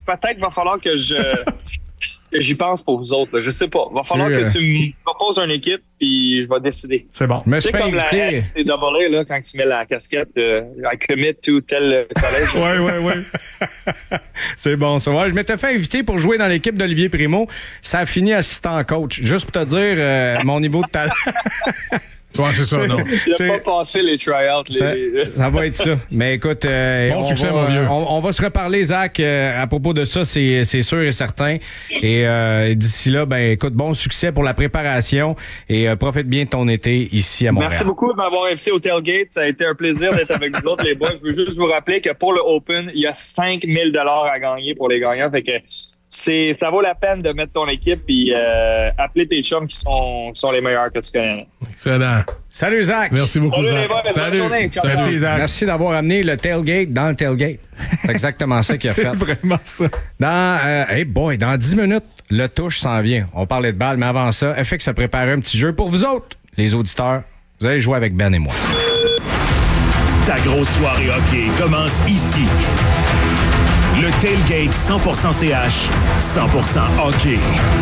peut-être va falloir que j'y pense pour vous autres. Là. Je sais pas. Va falloir que tu me proposes une équipe puis je vais décider. C'est bon. Tu sais, comme la c'est double là, quand tu mets la casquette I commit to tel collège. Oui. C'est bon, ça va. Je m'étais fait inviter pour jouer dans l'équipe d'Olivier Primo. Ça a fini assistant coach. Juste pour te dire mon niveau de talent. Ouais, c'est ça, non. Il n'a pas passé les tryouts. Ça va être ça. Mais écoute, bon succès, mon vieux. On va se reparler, Zach, à propos de ça, c'est sûr et certain. Et d'ici là, ben écoute, bon succès pour la préparation et profite bien de ton été ici à Montréal. Merci beaucoup de m'avoir invité au Tailgate. Ça a été un plaisir d'être avec vous autres, les boys. Je veux juste vous rappeler que pour le Open, il y a 5 000 $ à gagner pour les gagnants. Fait que ça vaut la peine de mettre ton équipe et appeler tes chums qui sont les meilleurs que tu connais. Excellent. Salut, Zach. Merci beaucoup, Salut, Zach. les boys, Salut. Salut, Zach. Merci d'avoir amené le tailgate dans le tailgate. C'est exactement ça qu'il a fait. C'est vraiment ça. Dans 10 minutes, le touche s'en vient. On parlait de balle, mais avant ça, FX a préparé un petit jeu pour vous autres, les auditeurs. Vous allez jouer avec Ben et moi. Ta grosse soirée hockey commence ici. Le Tailgate 100% CH, 100% hockey.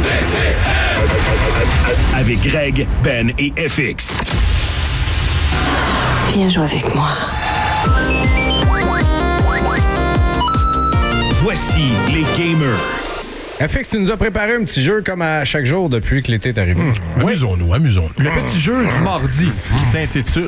Avec Greg, Ben et FX. Viens jouer avec moi. Voici les gamers. FX, tu nous as préparé un petit jeu comme à chaque jour depuis que l'été est arrivé. Amusons-nous. Le petit jeu du mardi qui s'intitule...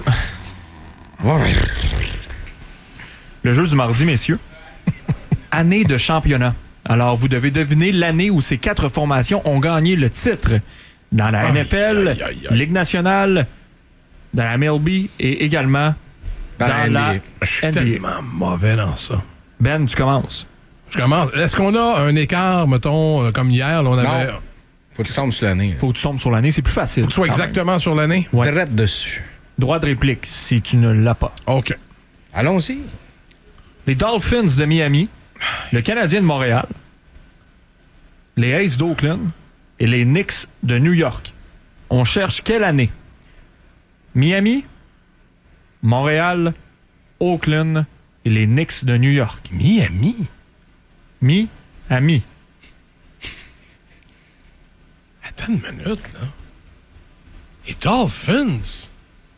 Le jeu du mardi, messieurs. Année de championnat. Alors, vous devez deviner l'année où ces 4 formations ont gagné le titre dans la NFL, Ligue nationale, dans la MLB et également dans la NBA. Je suis tellement mauvais dans ça. Ben, tu commences. Je commence. Est-ce qu'on a un écart, mettons, comme hier, là, on avait... Non. Faut que tu tombes sur l'année. Faut que tu tombes sur l'année, c'est plus facile. Faut que tu sois exactement sur l'année? Ouais. Direct dessus. Droit de réplique, si tu ne l'as pas. OK. Allons-y. Les Dolphins de Miami, le Canadien de Montréal, les Aces d'Oakland et les Knicks de New York. On cherche quelle année? Miami, Montréal, Oakland et les Knicks de New York. Miami? Miami. Attends une minute, là. Les Dolphins?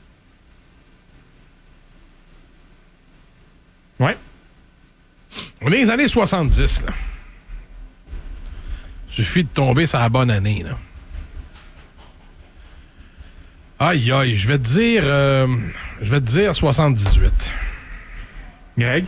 Ouais. On est les années 70, là. Suffit de tomber sur la bonne année, là. Aïe, aïe, je vais te dire 78. Greg?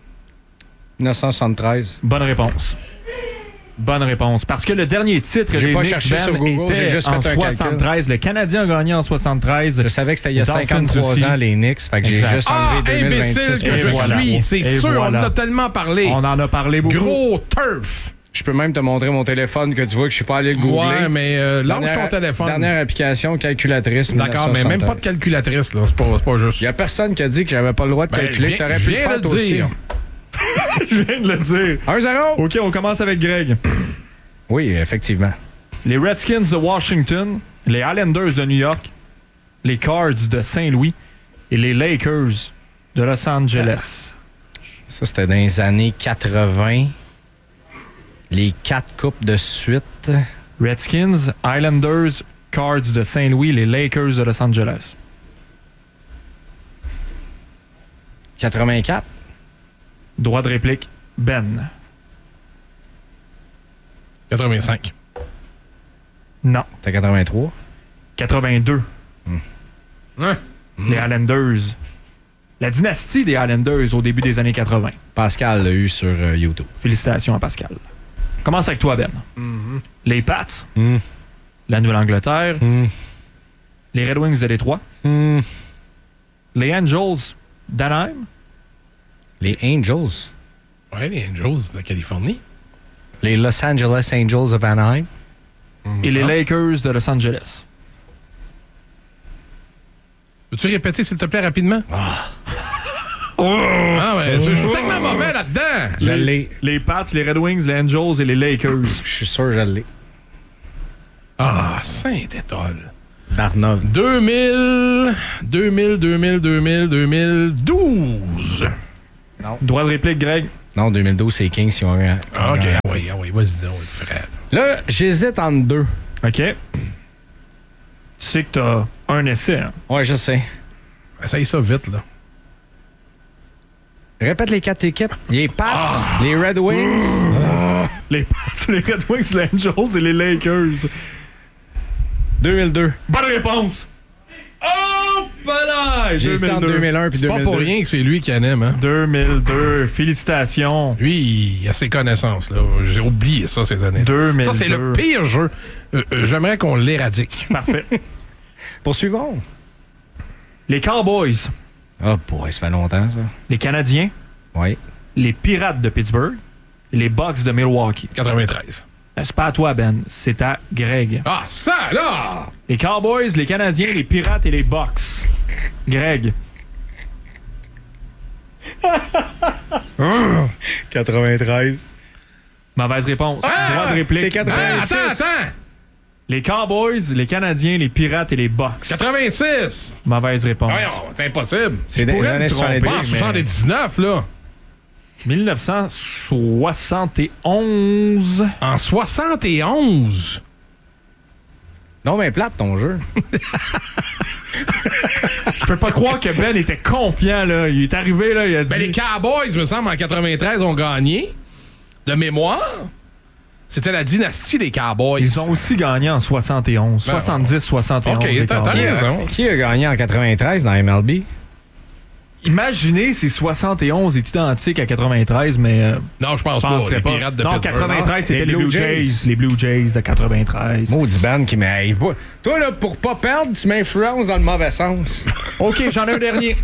1973. Bonne réponse. Parce que le dernier titre J'ai des pas Knicks, cherché Ben, sur Google, j'ai était juste en fait un 73. Le Canadien a gagné en 73. Je savais que c'était il y a Dolphins 53 aussi. ans, les Knicks. Fait que j'ai juste enlevé 2026. Imbécile que Et je voilà. suis. C'est Et sûr, voilà. on en a tellement parlé. On en a parlé beaucoup. Gros turf. Je peux même te montrer mon téléphone que tu vois que je suis pas allé le googler. Ouais, mais lâche ton téléphone. Dernière application, calculatrice. D'accord, mais même pas de calculatrice, là. C'est pas juste. Il y a personne qui a dit que j'avais pas le droit de calculer. T'aurais pu le faire toi aussi. Je viens de le dire. 1-0. OK, on commence avec Greg. Oui, effectivement. Les Redskins de Washington, les Islanders de New York, les Cards de Saint-Louis et les Lakers de Los Angeles. Ça, c'était dans les années 80. Les 4 coupes de suite. Redskins, Islanders, Cards de Saint-Louis, les Lakers de Los Angeles. 84. Droit de réplique, Ben. 85. Non. T'as 83. 82. Hein? Les Islanders. La dynastie des Islanders au début des années 80. Pascal l'a eu sur YouTube. Félicitations à Pascal. Commence avec toi, Ben. Les Pats, la Nouvelle-Angleterre, les Red Wings de Détroit, les Angels d'Anaheim, Les Angels. Ouais, les Angels de la Californie. Les Los Angeles Angels of Anaheim. et les Lakers de Los Angeles. Peux-tu répéter, s'il te plaît, rapidement? Ah, ouais, je suis tellement mauvais là-dedans. Je l'ai. Les Pats, les Red Wings, les Angels et les Lakers. Je suis sûr que je l'ai. Ah, Saint-Étoile. Darnold. 2012. Droit de réplique, Greg. Non, 2012, c'est Kings qui ont eu un. OK. oui, vas-y donc, Fred. Là, j'hésite entre deux. OK. Tu sais que t'as un essai. Hein? Ouais, je sais. Essaye ça vite, là. Répète les 4 équipes. Les Pats, les Red Wings. Les Red Wings, les Angels et les Lakers. 2002. Bonne réponse! Oh, voilà! J'ai hésité entre 2001 puis C'est 2002. pas pour rien que c'est lui qui anime, hein. 2002. Félicitations. Lui, il a ses connaissances, là. J'ai oublié ça, ces années. 2002. Ça, c'est le pire jeu. J'aimerais qu'on l'éradique. Parfait. Poursuivons. Les Cowboys, Oh boy, ça fait longtemps, ça. les Canadiens, Oui. les Pirates de Pittsburgh, les Bucks de Milwaukee. 93. C'est pas à toi, Ben. C'est à Greg. Ah, ça, là! Les Cowboys, les Canadiens, les Pirates et les Bucks. Greg. 93. Mauvaise réponse. Droit de réplique. C'est 86. Attends! Les Cowboys, les Canadiens, les Pirates et les Bucks. 86! Mauvaise réponse. Voyons, c'est impossible. C'est des pourrais années me tromper, 70. Pas en mais- 79, là. 1971. En 71. Non, mais plate ton jeu. Je peux pas croire que Ben était confiant, là. Il est arrivé, là, il a dit... Ben, les Cowboys, me semble, en 93, ont gagné. De mémoire. C'était la dynastie des Cowboys. Ils ont aussi gagné en 71. Ben, 70-71. OK, les t'as Cowboys. raison. Qui a gagné en 93 dans MLB? Imaginez si 71 est identique à 93, mais... Non, je pense pas. penserais Les pas. Pirates de Non, Pittsburgh. 93, c'était Les les Blue Blue Jays. Jays. Les Blue Jays de 93. Maudit Ben qui m'aille. Toi, là, pour pas perdre, tu m'influences dans le mauvais sens. OK, j'en ai un dernier.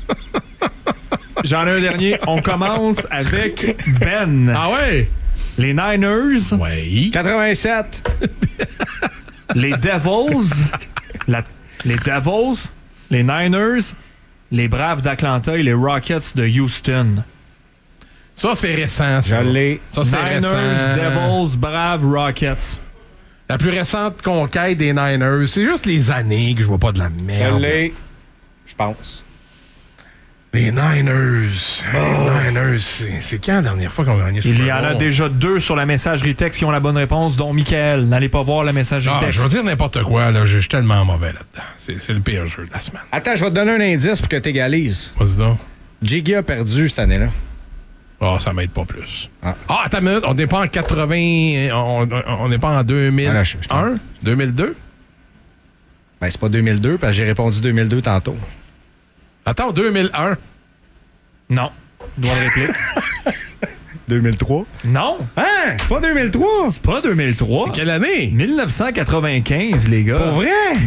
On commence avec Ben. Ah ouais? Les Niners, Oui. 87. les Devils, les Devils, les Niners, les Braves d'Atlanta et les Rockets de Houston. Ça, c'est récent, Je ça. l'ai. Ça, c'est Niners, récent. Devils, Braves, Rockets. La plus récente conquête des Niners. C'est juste les années que je vois pas de la Je merde. l'ai. Je pense. Les Niners. Les Niners, c'est quand la dernière fois qu'on a gagné ce Il y en a déjà 2 sur la messagerie texte qui ont la bonne réponse, dont Michael. N'allez pas voir la messagerie Ah, texte. je vais dire n'importe quoi, là. Je suis tellement mauvais là-dedans. C'est le pire jeu de la semaine. Attends, je vais te donner un indice pour que tu égalises. Vas-y donc. Jiggy a perdu cette année-là. Ah, ça m'aide pas plus. Ah. Attends une minute. On n'est pas en 80... On n'est pas en 2001? Ah, là, je 2002? Ben, c'est pas 2002, parce que j'ai répondu 2002 tantôt. Attends, 2001. Non. Droit de réplique. 2003? Non. Hein? C'est pas 2003? C'est pas 2003. Quelle année? 1995, les gars. Pour vrai?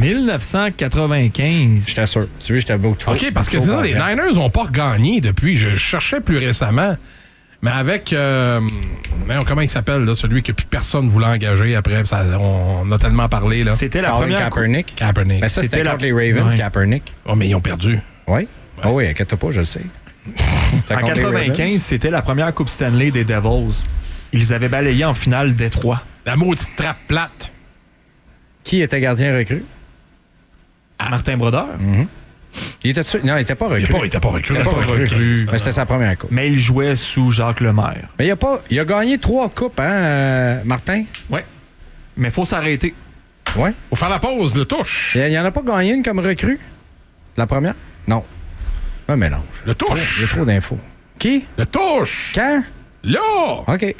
1995. J'étais sûr. Tu veux, j'étais beau. OK, parce que c'est ça, les Niners n'ont pas gagné depuis. Je cherchais plus récemment. Mais avec... comment il s'appelle, là, celui que plus personne voulait engager après. On a tellement parlé, là. C'était la Colin première Kaepernick. Kaepernick. Mais ça, c'était C'était contre la- les Ravens, Ouais. Kaepernick. Oh, mais ils ont perdu. Oui? Ah oui, inquiète pas, je le sais. C'était En contre les 95, Ravens. c'était la première Coupe Stanley des Devils. Ils avaient balayé en finale Détroit. La maudite trappe plate. Qui était gardien recru? Martin Brodeur. Il était Non, il était pas recru. Il était pas recru. Il était pas recru. Mais c'était sa première coupe. Mais il jouait sous Jacques Lemaire. Mais il a gagné 3 coupes, hein, Martin? Ouais. Mais faut s'arrêter. Ouais. Faut faire la pause, le touche. Il n'y en a pas gagné une comme recrue? La première? Non. Un mélange. Le Il y a touche. trop d'infos. Qui? Le touche. Quand? Là. OK.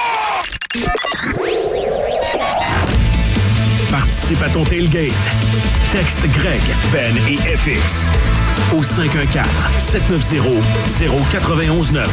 Participe à ton tailgate. Texte Greg, Ben et FX au 514-790-0919.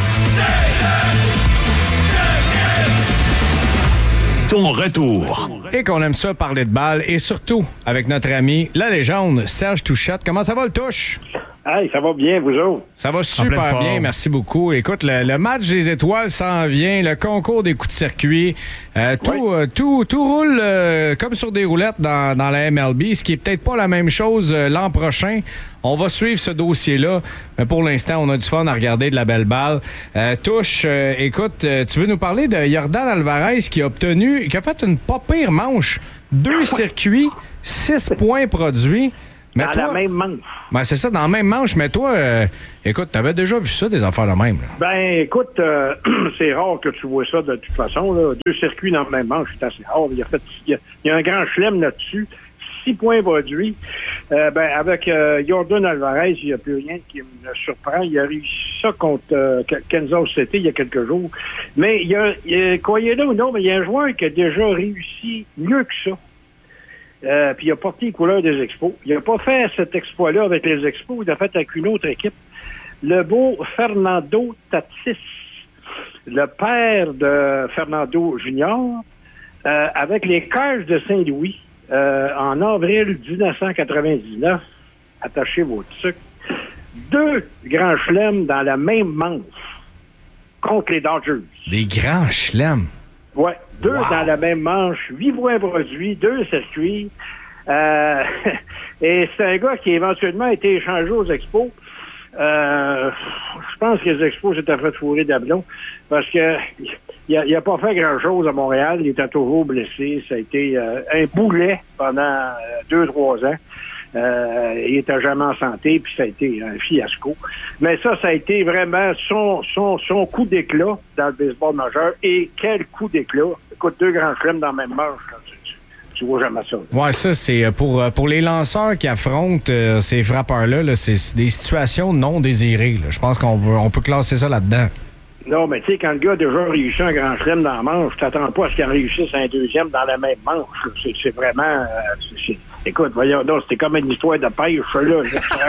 Ton retour. Et qu'on aime ça parler de balle, et surtout avec notre ami, la légende, Serge Touchette. Comment ça va, le touche? Hey, ça va bien, vous autres? Ça va pleine super forme. bien, merci beaucoup. Écoute, le match des étoiles s'en vient, le concours des coups de circuit, tout roule comme sur des roulettes dans la MLB, ce qui est peut-être pas la même chose l'an prochain. On va suivre ce dossier-là, mais pour l'instant, on a du fun à regarder de la belle balle. Touche, écoute, tu veux nous parler de Yordan Alvarez qui a fait une pas pire manche, 2 circuits, 6 points produits. Mais dans toi, la même manche. Ben, c'est ça, dans la même manche. Mais toi, écoute, t'avais déjà vu ça, des affaires de même. Là. Ben, écoute, c'est rare que tu vois ça de toute façon. Là. 2 circuits dans la même manche, c'est assez rare. Il y a un grand chelem là-dessus. 6 points produits. Avec Jordan Alvarez, il n'y a plus rien qui me surprend. Il a réussi ça contre Kansas City il y a quelques jours. Mais croyez-le ou non, mais il y a un joueur qui a déjà réussi mieux que ça. Puis il a porté les couleurs des Expos. Il n'a pas fait cet exploit-là avec les Expos, il l'a fait avec une autre équipe. Le beau Fernando Tatis, le père de Fernando Junior, avec les Cars de Saint-Louis, en avril 1999, attachez vos trucs, 2 grands chelems dans la même manche contre les Dodgers. Des grands chelems. Ouais, 2 dans la même manche, 8 points produits, 2 circuits. Et c'est un gars qui éventuellement a été échangé aux Expos. Je pense que les Expos s'étaient fait fourrer d'ablon parce que il a pas fait grand-chose à Montréal. Il était toujours blessé. Ça a été un boulet pendant 2-3 ans. Il était jamais en santé, puis ça a été un fiasco. Mais ça a été vraiment son coup d'éclat dans le baseball majeur. Et quel coup d'éclat! Écoute, 2 grands chelems dans la même manche. Tu vois jamais ça. Ouais, ça, c'est pour les lanceurs qui affrontent ces frappeurs-là, c'est des situations non désirées. Là. Je pense qu'on peut classer ça là-dedans. Non, mais tu sais, quand le gars a déjà réussi un grand chelem dans la manche, tu t'attends pas à ce qu'il en réussisse un deuxième dans la même manche. C'est vraiment... écoute, voyons, non, c'était comme une histoire de pêche, là.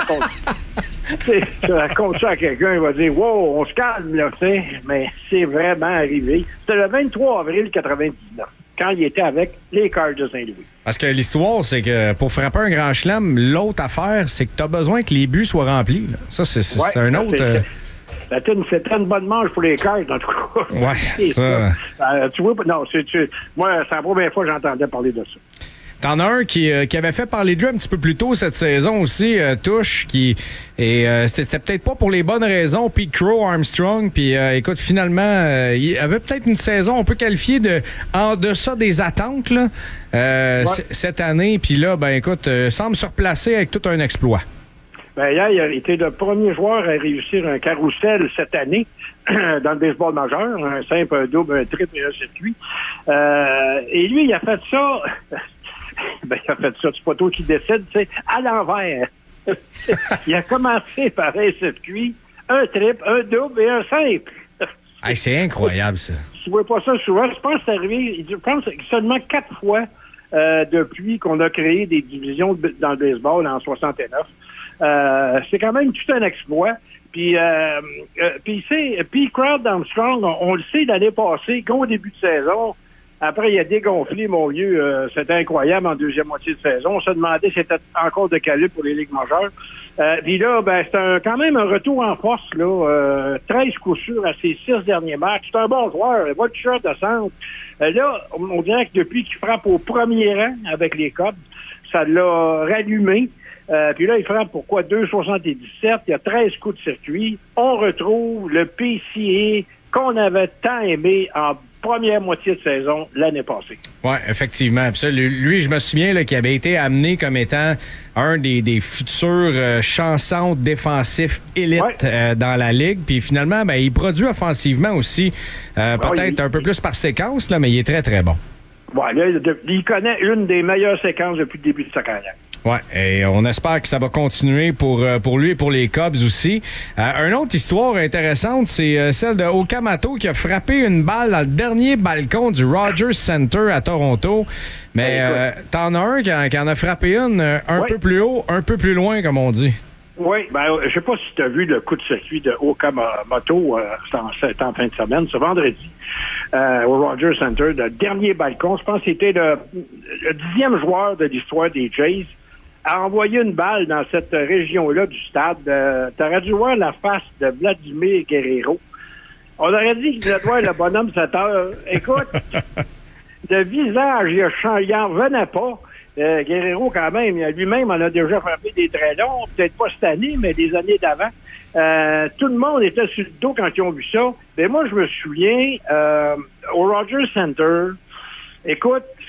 Tu racontes ça à quelqu'un, il va dire « Wow, on se calme, là, tu sais. » Mais c'est vraiment arrivé. C'était le 23 avril 1999, quand il était avec les Cars de Saint-Louis. Parce que l'histoire, c'est que pour frapper un grand chelem, l'autre affaire, c'est que tu as besoin que les buts soient remplis. Là. Ça, c'est un autre... C'était une bonne manche pour les Cars, en tout cas. Ouais, ça... tu vois, non, moi, c'est la première fois que j'entendais parler de ça. T'en as un qui avait fait parler de lui un petit peu plus tôt cette saison aussi, Touche, c'était peut-être pas pour les bonnes raisons, Pete Crow, Armstrong, puis écoute, finalement, il avait peut-être une saison, on peut qualifier en deçà des attentes, là, cette année, puis là, ben écoute, semble se replacer avec tout un exploit. Ben, hier, il a été le premier joueur à réussir un carrousel cette année dans le baseball majeur, un simple, un double, un triple et un circuit. Et lui, il a fait ça... Ben, il a fait ça, c'est pas toi qui décide, tu sais, à l'envers. Il a commencé par un circuit, un triple, un double et un simple. Hey, c'est incroyable, ça. Tu vois pas ça souvent. Je pense que c'est arrivé, je pense seulement 4 fois depuis qu'on a créé des divisions dans le baseball en 69. C'est quand même tout un exploit. Puis Crowd Armstrong, on le sait l'année passée, qu'au début de saison, après, il a dégonflé, mon vieux. C'était incroyable en deuxième moitié de saison. On se demandait si c'était encore de calibre pour les ligues majeures. Puis là, ben, c'est quand même un retour en force, là. 13 coups sûrs à ses 6 derniers matchs. C'est un bon joueur. Il va le short de centre. Là, on dirait que depuis qu'il frappe au premier rang avec les Cubs, ça l'a rallumé. Puis là, il frappe pourquoi 2,77. Il y a 13 coups de circuit. On retrouve le PCA qu'on avait tant aimé en première moitié de saison l'année passée. Oui, effectivement. Puis ça, lui, je me souviens qu'il avait été amené comme étant un des futurs chansons défensifs élites dans la Ligue. Puis finalement, ben, il produit offensivement aussi, peut-être un peu plus par séquence, là, mais il est très, très bon. Ouais, là, il connaît une des meilleures séquences depuis le début de sa carrière. Oui, et on espère que ça va continuer pour lui et pour les Cubs aussi. Une autre histoire intéressante, c'est celle de Okamoto qui a frappé une balle dans le dernier balcon du Rogers Center à Toronto. Mais t'en as un qui en a frappé une un peu plus haut, un peu plus loin, comme on dit. Oui, ben je sais pas si tu as vu le coup de circuit de Okamoto, c'est en fin de semaine, ce vendredi, au Rogers Center, le dernier balcon. Je pense que c'était le 10e joueur de l'histoire des Jays a envoyé une balle dans cette région-là du stade. T'aurais dû voir la face de Vladimir Guerrero. On aurait dit qu'il devait voir le bonhomme 7 heures. Écoute, le visage, il en revenait pas. Guerrero, quand même, lui-même en a déjà frappé des très longs, peut-être pas cette année, mais des années d'avant. Tout le monde était sur le dos quand ils ont vu ça. Mais moi, je me souviens, au Rogers Center, écoute,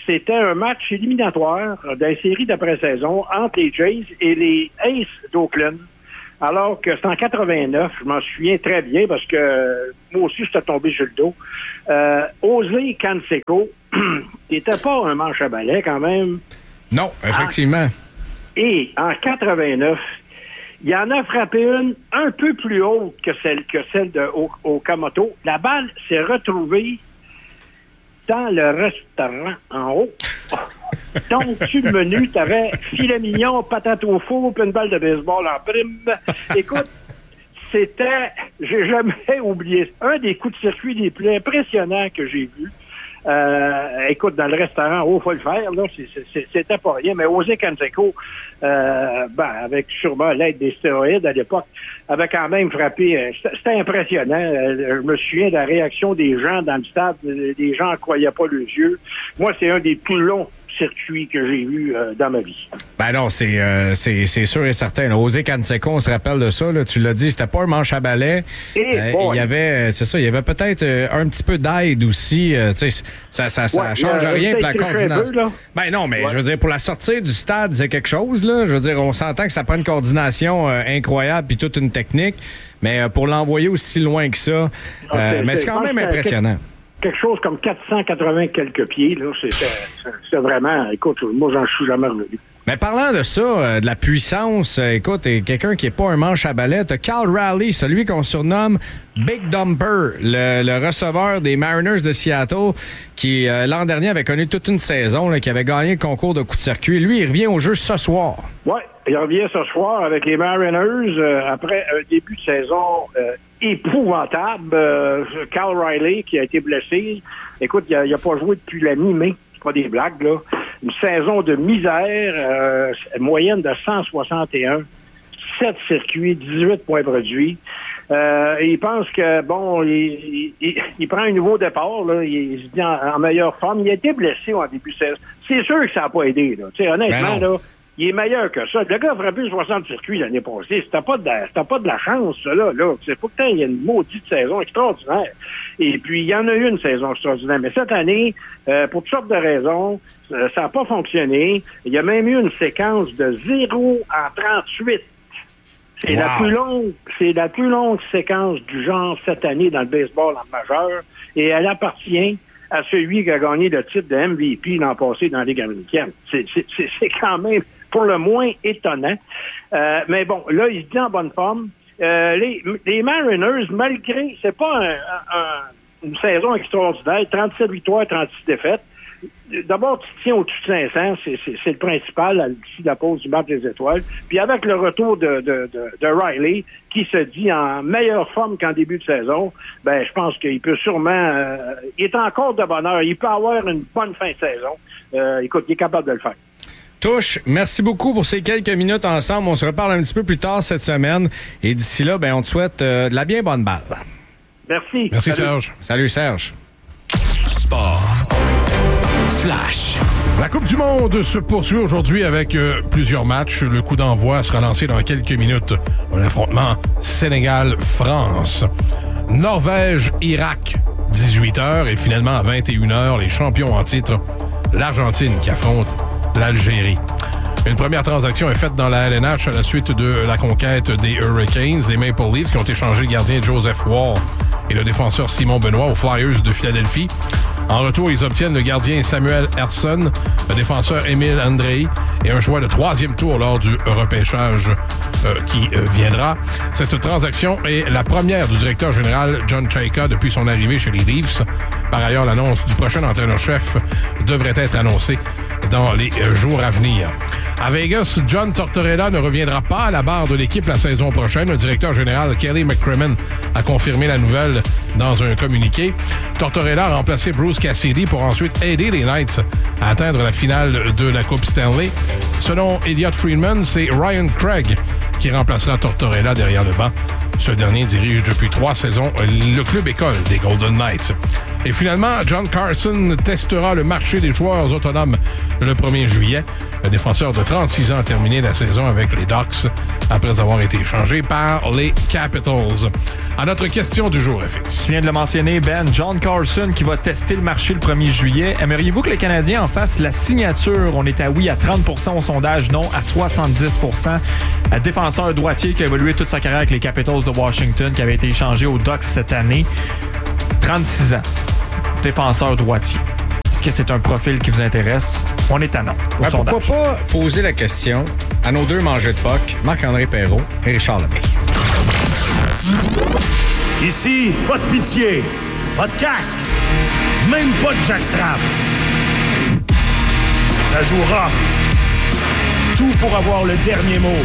c'était un match éliminatoire d'une série d'après-saison entre les Jays et les Aces d'Oakland. Alors que c'est en 89, je m'en souviens très bien parce que moi aussi, j'étais tombé sur le dos. José Canseco, qui n'était pas un manche à balai quand même. Non, effectivement. Et en 89, il en a frappé une un peu plus haute que celle de Okamoto. La balle s'est retrouvée dans le restaurant en haut. Donc, sur le menu, tu avais filet mignon, patate au four, puis une balle de baseball en prime. Écoute, c'était, j'ai jamais oublié, un des coups de circuit les plus impressionnants que j'ai vus. Écoute, dans le restaurant, faut le faire, là, c'était pas rien, mais José Canseco, avec sûrement l'aide des stéroïdes à l'époque, avait quand même frappé, c'était impressionnant. Je me souviens de la réaction des gens dans le stade, les gens ne croyaient pas leurs yeux. Moi, c'est un des plus longs circuit que j'ai vu dans ma vie. Ben non, c'est sûr et certain. José Canseco, on se rappelle de ça. Là, tu l'as dit, c'était pas un manche à balai. Il y avait, c'est ça, il y avait peut-être un petit peu d'aide aussi. Ça change rien pour la coordination. Ben non, mais je veux dire, pour la sortie du stade, c'est quelque chose. Là. Je veux dire, on s'entend que ça prend une coordination incroyable puis toute une technique. Mais pour l'envoyer aussi loin que ça, mais c'est quand même impressionnant. Quelque chose comme 480 quelques pieds, là, c'est vraiment, écoute, moi, j'en suis jamais revenu. Mais parlant de ça, de la puissance, écoute, quelqu'un qui n'est pas un manche à balai, t'as Cal Raleigh, celui qu'on surnomme Big Dumper, le receveur des Mariners de Seattle, qui, l'an dernier, avait connu toute une saison, là, qui avait gagné le concours de coup de circuit. Lui, il revient au jeu ce soir. Oui, il revient ce soir avec les Mariners, après un début de saison épouvantable. Cal Raleigh, qui a été blessé, écoute, il n'a pas joué depuis la mi-mai. C'est pas des blagues, là. Une saison de misère, moyenne de 161, 7 circuits, 18 points produits. Il pense que, bon, il prend un nouveau départ, là, il se dit en meilleure forme. Il a été blessé en début de saison. C'est sûr que ça n'a pas aidé, là. Tu sais, honnêtement, là, il est meilleur que ça. Le gars a frappé 60 circuits l'année passée. C'était pas de la chance, ça, là. C'est pas que il y a une maudite saison extraordinaire. Et puis, il y en a eu une saison extraordinaire. Mais cette année, pour toutes sortes de raisons, ça n'a pas fonctionné. Il y a même eu une séquence de 0 en 38. C'est la plus longue séquence du genre cette année dans le baseball en majeur. Et elle appartient à celui qui a gagné le titre de MVP l'an passé dans la Ligue américaine. C'est quand même pour le moins étonnant. Mais bon, là, il se dit en bonne forme. Les Mariners, malgré, c'est pas une saison extraordinaire, 37 victoires, 36 défaites. D'abord, tu tiens au-dessus de 500, c'est le principal d'ici la pause du match des étoiles. Puis avec le retour de Riley, qui se dit en meilleure forme qu'en début de saison, ben je pense qu'il peut sûrement... il est encore de bonheur. Il peut avoir une bonne fin de saison. Écoute, il est capable de le faire. Touche, merci beaucoup pour ces quelques minutes ensemble. On se reparle un petit peu plus tard cette semaine. Et d'ici là, ben on te souhaite de la bien bonne balle. Merci. Merci, Serge. Salut, Serge. Sport. Flash. La Coupe du Monde se poursuit aujourd'hui avec plusieurs matchs. Le coup d'envoi sera lancé dans quelques minutes. Un affrontement Sénégal-France. Norvège-Irak, 18h. Et finalement, à 21h, les champions en titre, l'Argentine qui affronte l'Algérie. Une première transaction est faite dans la LNH à la suite de la conquête des Hurricanes, des Maple Leafs qui ont échangé le gardien Joseph Wall et le défenseur Simon Benoît aux Flyers de Philadelphie. En retour, ils obtiennent le gardien Samuel Ersson, le défenseur Émile Andrei et un choix de 3e tour lors du repêchage qui viendra. Cette transaction est la première du directeur général John Chayka depuis son arrivée chez les Leafs. Par ailleurs, l'annonce du prochain entraîneur-chef devrait être annoncée dans les jours à venir. À Vegas, John Tortorella ne reviendra pas à la barre de l'équipe la saison prochaine. Le directeur général Kelly McCrimmon a confirmé la nouvelle dans un communiqué. Tortorella a remplacé Bruce Cassidy pour ensuite aider les Knights à atteindre la finale de la Coupe Stanley. Selon Elliot Friedman, c'est Ryan Craig qui remplacera Tortorella derrière le banc Ce dernier dirige depuis 3 saisons le club école des Golden Knights. Et finalement, John Carlson testera le marché des joueurs autonomes le 1er juillet. Le défenseur de 36 ans a terminé la saison avec les Ducks après avoir été échangé par les Capitals. À notre question du jour, FX. Tu viens de le mentionner, Ben, John Carlson qui va tester le marché le 1er juillet. Aimeriez-vous que les Canadiens en fassent la signature? On est à oui à 30% au sondage, non à 70%. Un défenseur droitier qui a évolué toute sa carrière avec les Capitals de Washington, qui avait été échangé aux Ducks cette année. 36 ans. Défenseur droitier. Est-ce que c'est un profil qui vous intéresse? On est à non. Pourquoi pas poser la question à nos deux mangeurs de puck, Marc-André Perrault et Richard Labbé. Ici, pas de pitié, pas de casque, même pas de jackstrap. Ça joue rough. Tout pour avoir le dernier mot.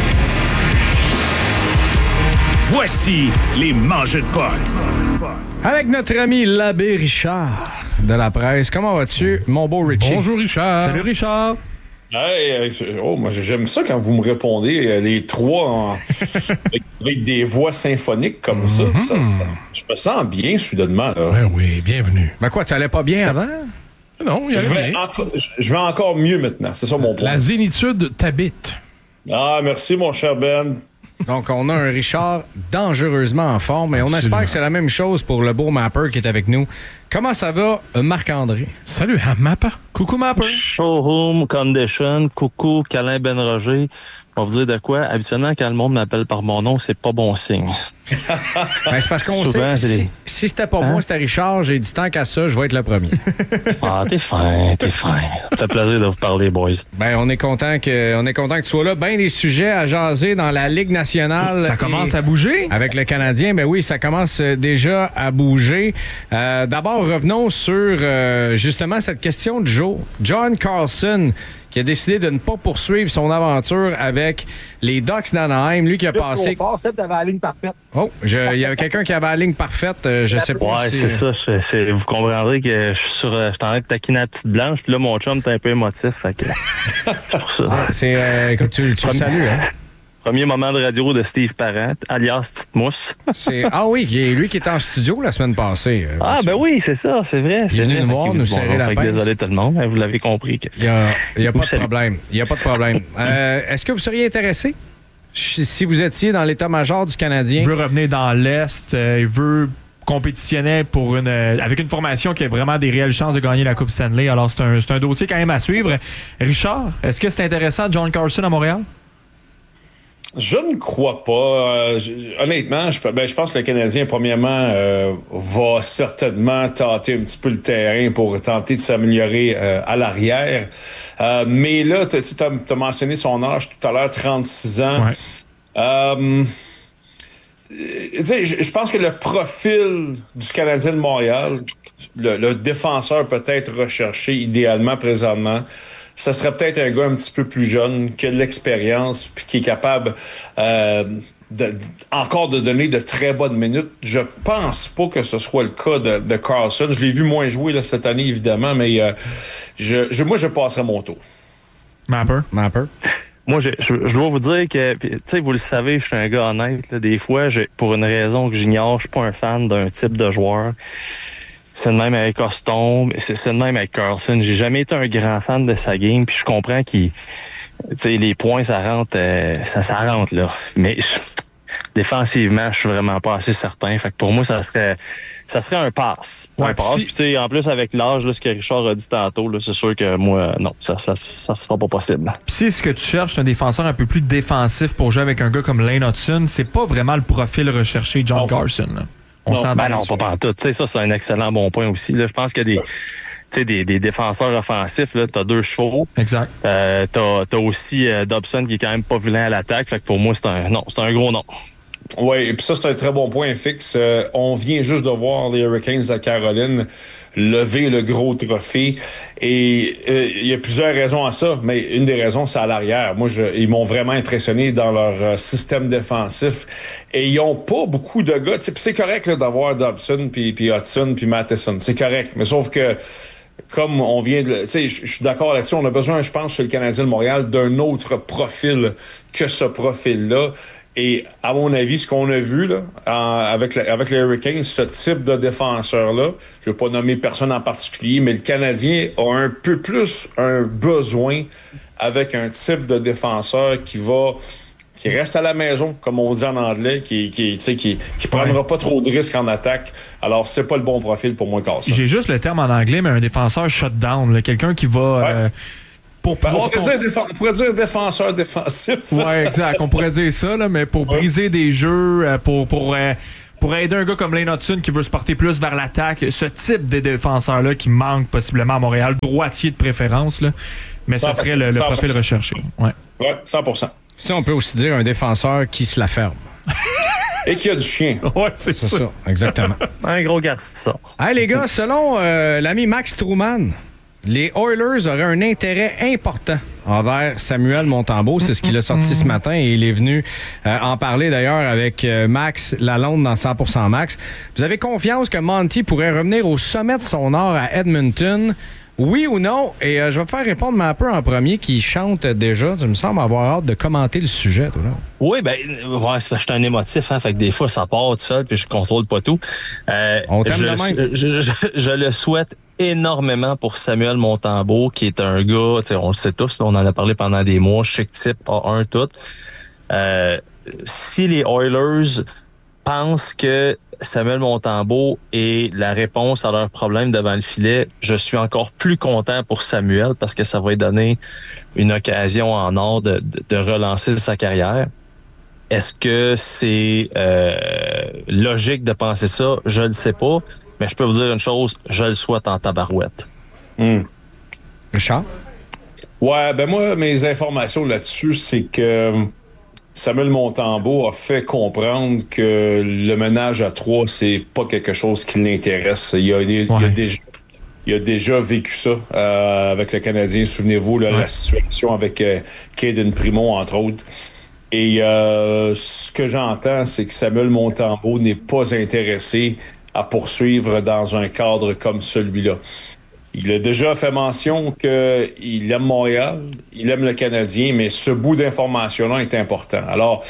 Voici les mangeurs de puck. Avec notre ami l'abbé Richard de la presse. Comment vas-tu, mon beau Richie? Bonjour, Richard. Salut, Richard. Hey, moi j'aime ça quand vous me répondez les trois avec des voix symphoniques comme ça. Je me sens bien soudainement. Là. Ben oui, bienvenue. Ben quoi, t'allais pas bien avant? Non, il y a Je vais encore mieux maintenant. C'est ça mon point. La zénitude t'habite. Ah, merci mon cher Ben. Donc, on a un Richard dangereusement en forme et on espère que c'est la même chose pour le beau Mapper qui est avec nous. Comment ça va, Marc-André? Salut, Mapper. Coucou, Mapper. Showroom Condition. Coucou, Câlin Ben Roger. On va vous dire de quoi? Habituellement, quand le monde m'appelle par mon nom, c'est pas bon signe. Ben, c'est parce qu'on Souvent, sait, si c'était pas moi, c'était Richard, j'ai dit tant qu'à ça, je vais être le premier. Ah, t'es fin. Ça fait plaisir de vous parler, boys. Ben, on est content que tu sois là. Ben des sujets à jaser dans la Ligue nationale. Ça commence à bouger. Avec le Canadien, ben oui, ça commence déjà à bouger. D'abord, revenons sur justement cette question du jour. John Carlson, qui a décidé de ne pas poursuivre son aventure avec les Ducks d'Anaheim. Lui qui a passé... Seb, t'avais la ligne parfaite. Oh, il y avait quelqu'un qui avait la ligne parfaite. Je sais pas. Ouais, si... c'est ça. Vous comprendrez que je suis en train de taquiner la petite blanche, puis là, mon chum est un peu émotif. Fait que c'est pour ça. Écoute, tu le salues, hein? Premier moment de radio de Steve Parent, alias Tite Mousse. Ah oui, lui qui était en studio la semaine passée. Ben oui, c'est ça, c'est vrai. Il est venu nous voir, nous serrer la pince. Désolé tout le monde, vous l'avez compris. Il n'y a pas de problème. Il n'y a pas de problème. Est-ce que vous seriez intéressé si vous étiez dans l'état-major du Canadien? Il veut revenir dans l'Est. Il veut compétitionner avec une formation qui a vraiment des réelles chances de gagner la Coupe Stanley. Alors, c'est un dossier quand même à suivre. Richard, est-ce que c'est intéressant, John Carlson à Montréal? Je ne crois pas. Honnêtement, je pense que le Canadien, premièrement, va certainement tâter un petit peu le terrain pour tenter de s'améliorer à l'arrière. Mais là, tu as mentionné son âge tout à l'heure, 36 ans. Ouais. Je pense que le profil du Canadien de Montréal, le défenseur peut-être recherché idéalement présentement, ça serait peut-être un gars un petit peu plus jeune, qui a de l'expérience, puis qui est capable encore de donner de très bonnes minutes. Je pense pas que ce soit le cas de Carlson. Je l'ai vu moins jouer là, cette année, évidemment, mais moi, je passerai mon tour. Mapper. Moi, je dois vous dire que, tu sais, vous le savez, je suis un gars honnête. Là, des fois, pour une raison que j'ignore, je suis pas un fan d'un type de joueur. C'est le même avec Coston, c'est le même avec Carlson. J'ai jamais été un grand fan de sa game, puis je comprends les points, ça rentre, ça rentre, là. Mais défensivement, je suis vraiment pas assez certain. Fait que pour moi, ça serait un pass. Ouais, un pass. Puis en plus, avec l'âge, là, ce que Richard a dit tantôt, là, c'est sûr que moi, non, ça sera pas possible. Puis c'est ce que tu cherches, un défenseur un peu plus défensif pour jouer avec un gars comme Lane Hudson. C'est pas vraiment le profil recherché John Carlson, là. Non, pas partout. Tu sais, ça, c'est un excellent bon point aussi. Là, je pense que des défenseurs offensifs, là, t'as 2 chevaux. Exact. T'as aussi Dobson qui est quand même pas vilain à l'attaque. Fait que pour moi, c'est un gros nom. Oui, et puis ça, c'est un très bon point fixe. On vient juste de voir les Hurricanes de Caroline lever le gros trophée. Et il y a plusieurs raisons à ça, mais une des raisons, c'est à l'arrière. Moi, ils m'ont vraiment impressionné dans leur système défensif. Et ils ont pas beaucoup de gars. Puis c'est correct là, d'avoir Dobson, puis Hudson, puis Matheson. C'est correct. Mais sauf que comme on vient de... Tu sais, je suis d'accord là-dessus. On a besoin, je pense, chez le Canadien de Montréal, d'un autre profil que ce profil-là. Et à mon avis, ce qu'on a vu là, avec les Hurricanes, ce type de défenseur-là, je ne vais pas nommer personne en particulier, mais le Canadien a un peu plus un besoin avec un type de défenseur qui reste à la maison, comme on dit en anglais, qui prendra pas trop de risques en attaque. Alors, c'est pas le bon profil pour moi, Carson. J'ai juste le terme en anglais, mais un défenseur shutdown, là, quelqu'un qui va... pour pouvoir on pourrait dire défenseur défensif. Oui, exact. On pourrait dire ça, là, mais pour briser des jeux, pour aider un gars comme Lane Hutson qui veut se porter plus vers l'attaque, ce type de défenseur-là qui manque possiblement à Montréal, droitier de préférence, là, mais ce serait le profil recherché. Oui, 100%. Sinon, on peut aussi dire un défenseur qui se la ferme. Et qui a du chien. Oui, c'est ça. Exactement. Un gros garçon. Hey, les gars, selon l'ami Max Truman, les Oilers auraient un intérêt important envers Samuel Montembeault. C'est ce qu'il a sorti ce matin et il est venu en parler d'ailleurs avec Max Lalonde dans 100% Max. Vous avez confiance que Monty pourrait revenir au sommet de son art à Edmonton? Oui ou non? Et je vais te faire répondre Mapper en premier qui chante déjà. Tu me sembles avoir hâte de commenter le sujet, toi, là. Oui, je suis un émotif, hein, fait que des fois, ça part tout seul puis je contrôle pas tout. On t'aime de même. Je le souhaite énormément pour Samuel Montembeault, qui est un gars, on le sait tous, là, on en a parlé pendant des mois, chic type, A1 tout. Si les Oilers pensent que Samuel Montembeault est la réponse à leurs problèmes devant le filet, je suis encore plus content pour Samuel parce que ça va lui donner une occasion en or de relancer sa carrière. Est-ce que c'est logique de penser ça? Je ne sais pas, mais je peux vous dire une chose, je le souhaite en tabarouette. Richard? Ouais, moi, mes informations là-dessus, c'est que Samuel Montembeault a fait comprendre que le ménage à 3, c'est pas quelque chose qui l'intéresse. Il a déjà vécu ça avec le Canadien. Souvenez-vous, la situation avec Caden Primo, entre autres. Et ce que j'entends, c'est que Samuel Montembeault n'est pas intéressé à poursuivre dans un cadre comme celui-là. Il a déjà fait mention qu'il aime Montréal, il aime le Canadien, mais ce bout d'information-là est important. Alors,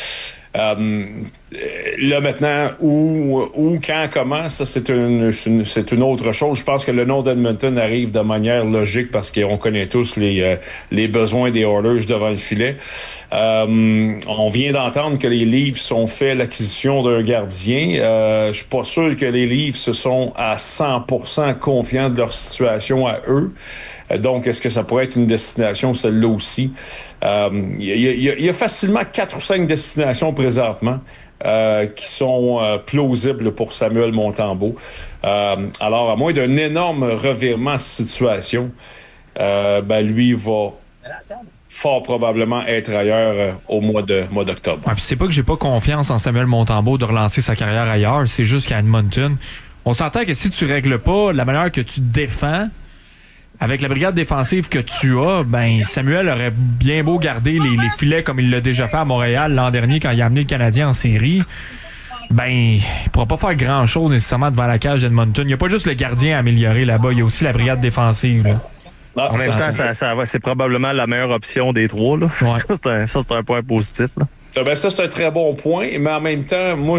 là maintenant, où, quand, comment, ça c'est une autre chose. Je pense que le nom d'Edmonton arrive de manière logique parce qu'on connaît tous les besoins des Oilers devant le filet. On vient d'entendre que les Leafs sont fait l'acquisition d'un gardien. Je suis pas sûr que les Leafs se sont à 100% confiants de leur situation à eux. Donc, est-ce que ça pourrait être une destination, celle-là aussi? Il y a facilement 4 ou 5 destinations présentement qui sont plausibles pour Samuel Montembeault. Alors, à moins d'un énorme revirement de situation, lui va fort probablement être ailleurs au mois d'octobre. Ouais, c'est pas que j'ai pas confiance en Samuel Montembeault de relancer sa carrière ailleurs, c'est juste qu'à Edmonton, on s'entend que si tu règles pas la manière que tu défends, avec la brigade défensive que tu as, Samuel aurait bien beau garder les filets comme il l'a déjà fait à Montréal l'an dernier quand il a amené le Canadien en série. Il pourra pas faire grand-chose nécessairement devant la cage d'Edmonton. Il n'y a pas juste le gardien à améliorer là-bas, il y a aussi la brigade défensive. Là. En même temps, c'est probablement la meilleure option des trois. Là. Ouais. Ça, c'est un point positif. Là. Ça, c'est un très bon point. Mais en même temps, moi,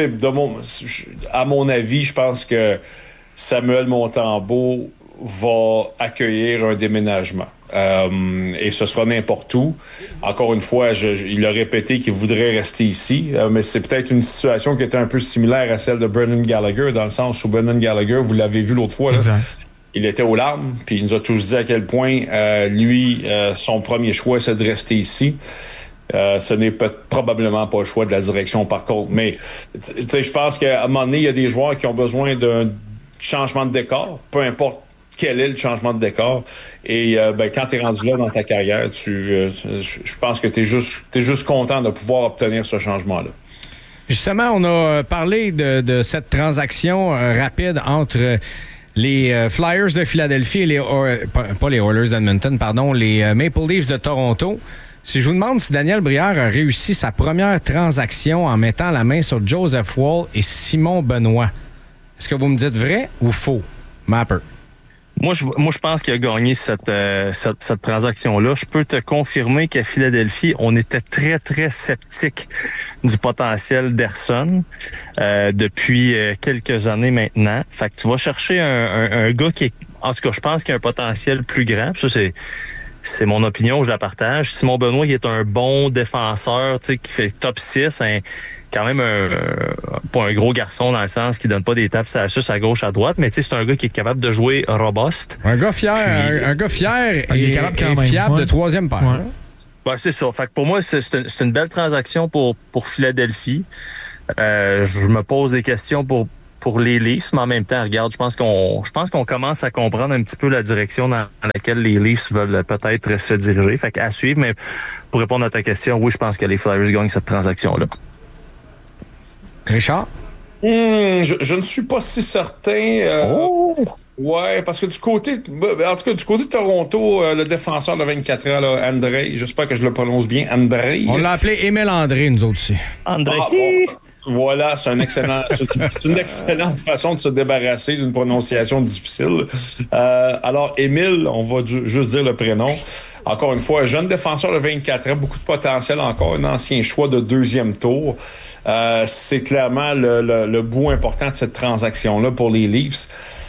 à mon avis, je pense que Samuel Montembeault va accueillir un déménagement. Et ce sera n'importe où. Encore une fois, il a répété qu'il voudrait rester ici, mais c'est peut-être une situation qui est un peu similaire à celle de Brendan Gallagher, dans le sens où Brendan Gallagher, vous l'avez vu l'autre fois, là, il était aux larmes, puis il nous a tous dit à quel point, son premier choix, c'est de rester ici. Ce n'est probablement pas le choix de la direction, par contre. Mais je pense qu'à un moment donné, il y a des joueurs qui ont besoin d'un changement de décor, peu importe quel est le changement de décor. Et quand tu es rendu là dans ta carrière, je pense que tu es juste content de pouvoir obtenir ce changement-là. Justement, on a parlé de cette transaction rapide entre les Flyers de Philadelphie et pas les Oilers d'Edmonton, pardon, les Maple Leafs de Toronto. Si je vous demande si Daniel Brière a réussi sa première transaction en mettant la main sur Joseph Woll et Simon Benoit, est-ce que vous me dites vrai ou faux? Mapper. Moi, je pense qu'il a gagné cette transaction-là. Je peux te confirmer qu'à Philadelphie, on était très, très sceptique du potentiel d'Ersson depuis quelques années maintenant. Fait que tu vas chercher un gars qui est... En tout cas, je pense qu'il a un potentiel plus grand. Ça, c'est mon opinion, je la partage. Simon Benoît, qui est un bon défenseur, tu sais, qui fait top 6, quand même pas un gros garçon dans le sens qu'il donne pas des tapes à gauche, à droite, mais tu sais, c'est un gars qui est capable de jouer robuste. Un gars fier, un gars fier et capable quand même. Fiable de troisième paire. Ouais. Ben, c'est ça. Fait que pour moi, c'est une belle transaction pour Philadelphie. Je me pose des questions pour les Leafs, mais en même temps, regarde, je pense qu'on commence à comprendre un petit peu la direction dans laquelle les Leafs veulent peut-être se diriger. Fait qu'à suivre, mais pour répondre à ta question, oui, je pense que les Flyers gagnent cette transaction-là. Richard? Je ne suis pas si certain. Ouais, parce que du côté de Toronto, le défenseur de 24 ans, là, André, j'espère que je le prononce bien, André. On l'a appelé Émile André, nous autres aussi. André. Voilà, c'est une excellente façon de se débarrasser d'une prononciation difficile. Alors, Émile, on va juste dire le prénom. Encore une fois, jeune défenseur de 24 ans, beaucoup de potentiel encore, un ancien choix de deuxième tour. C'est clairement le bout important de cette transaction-là pour les Leafs.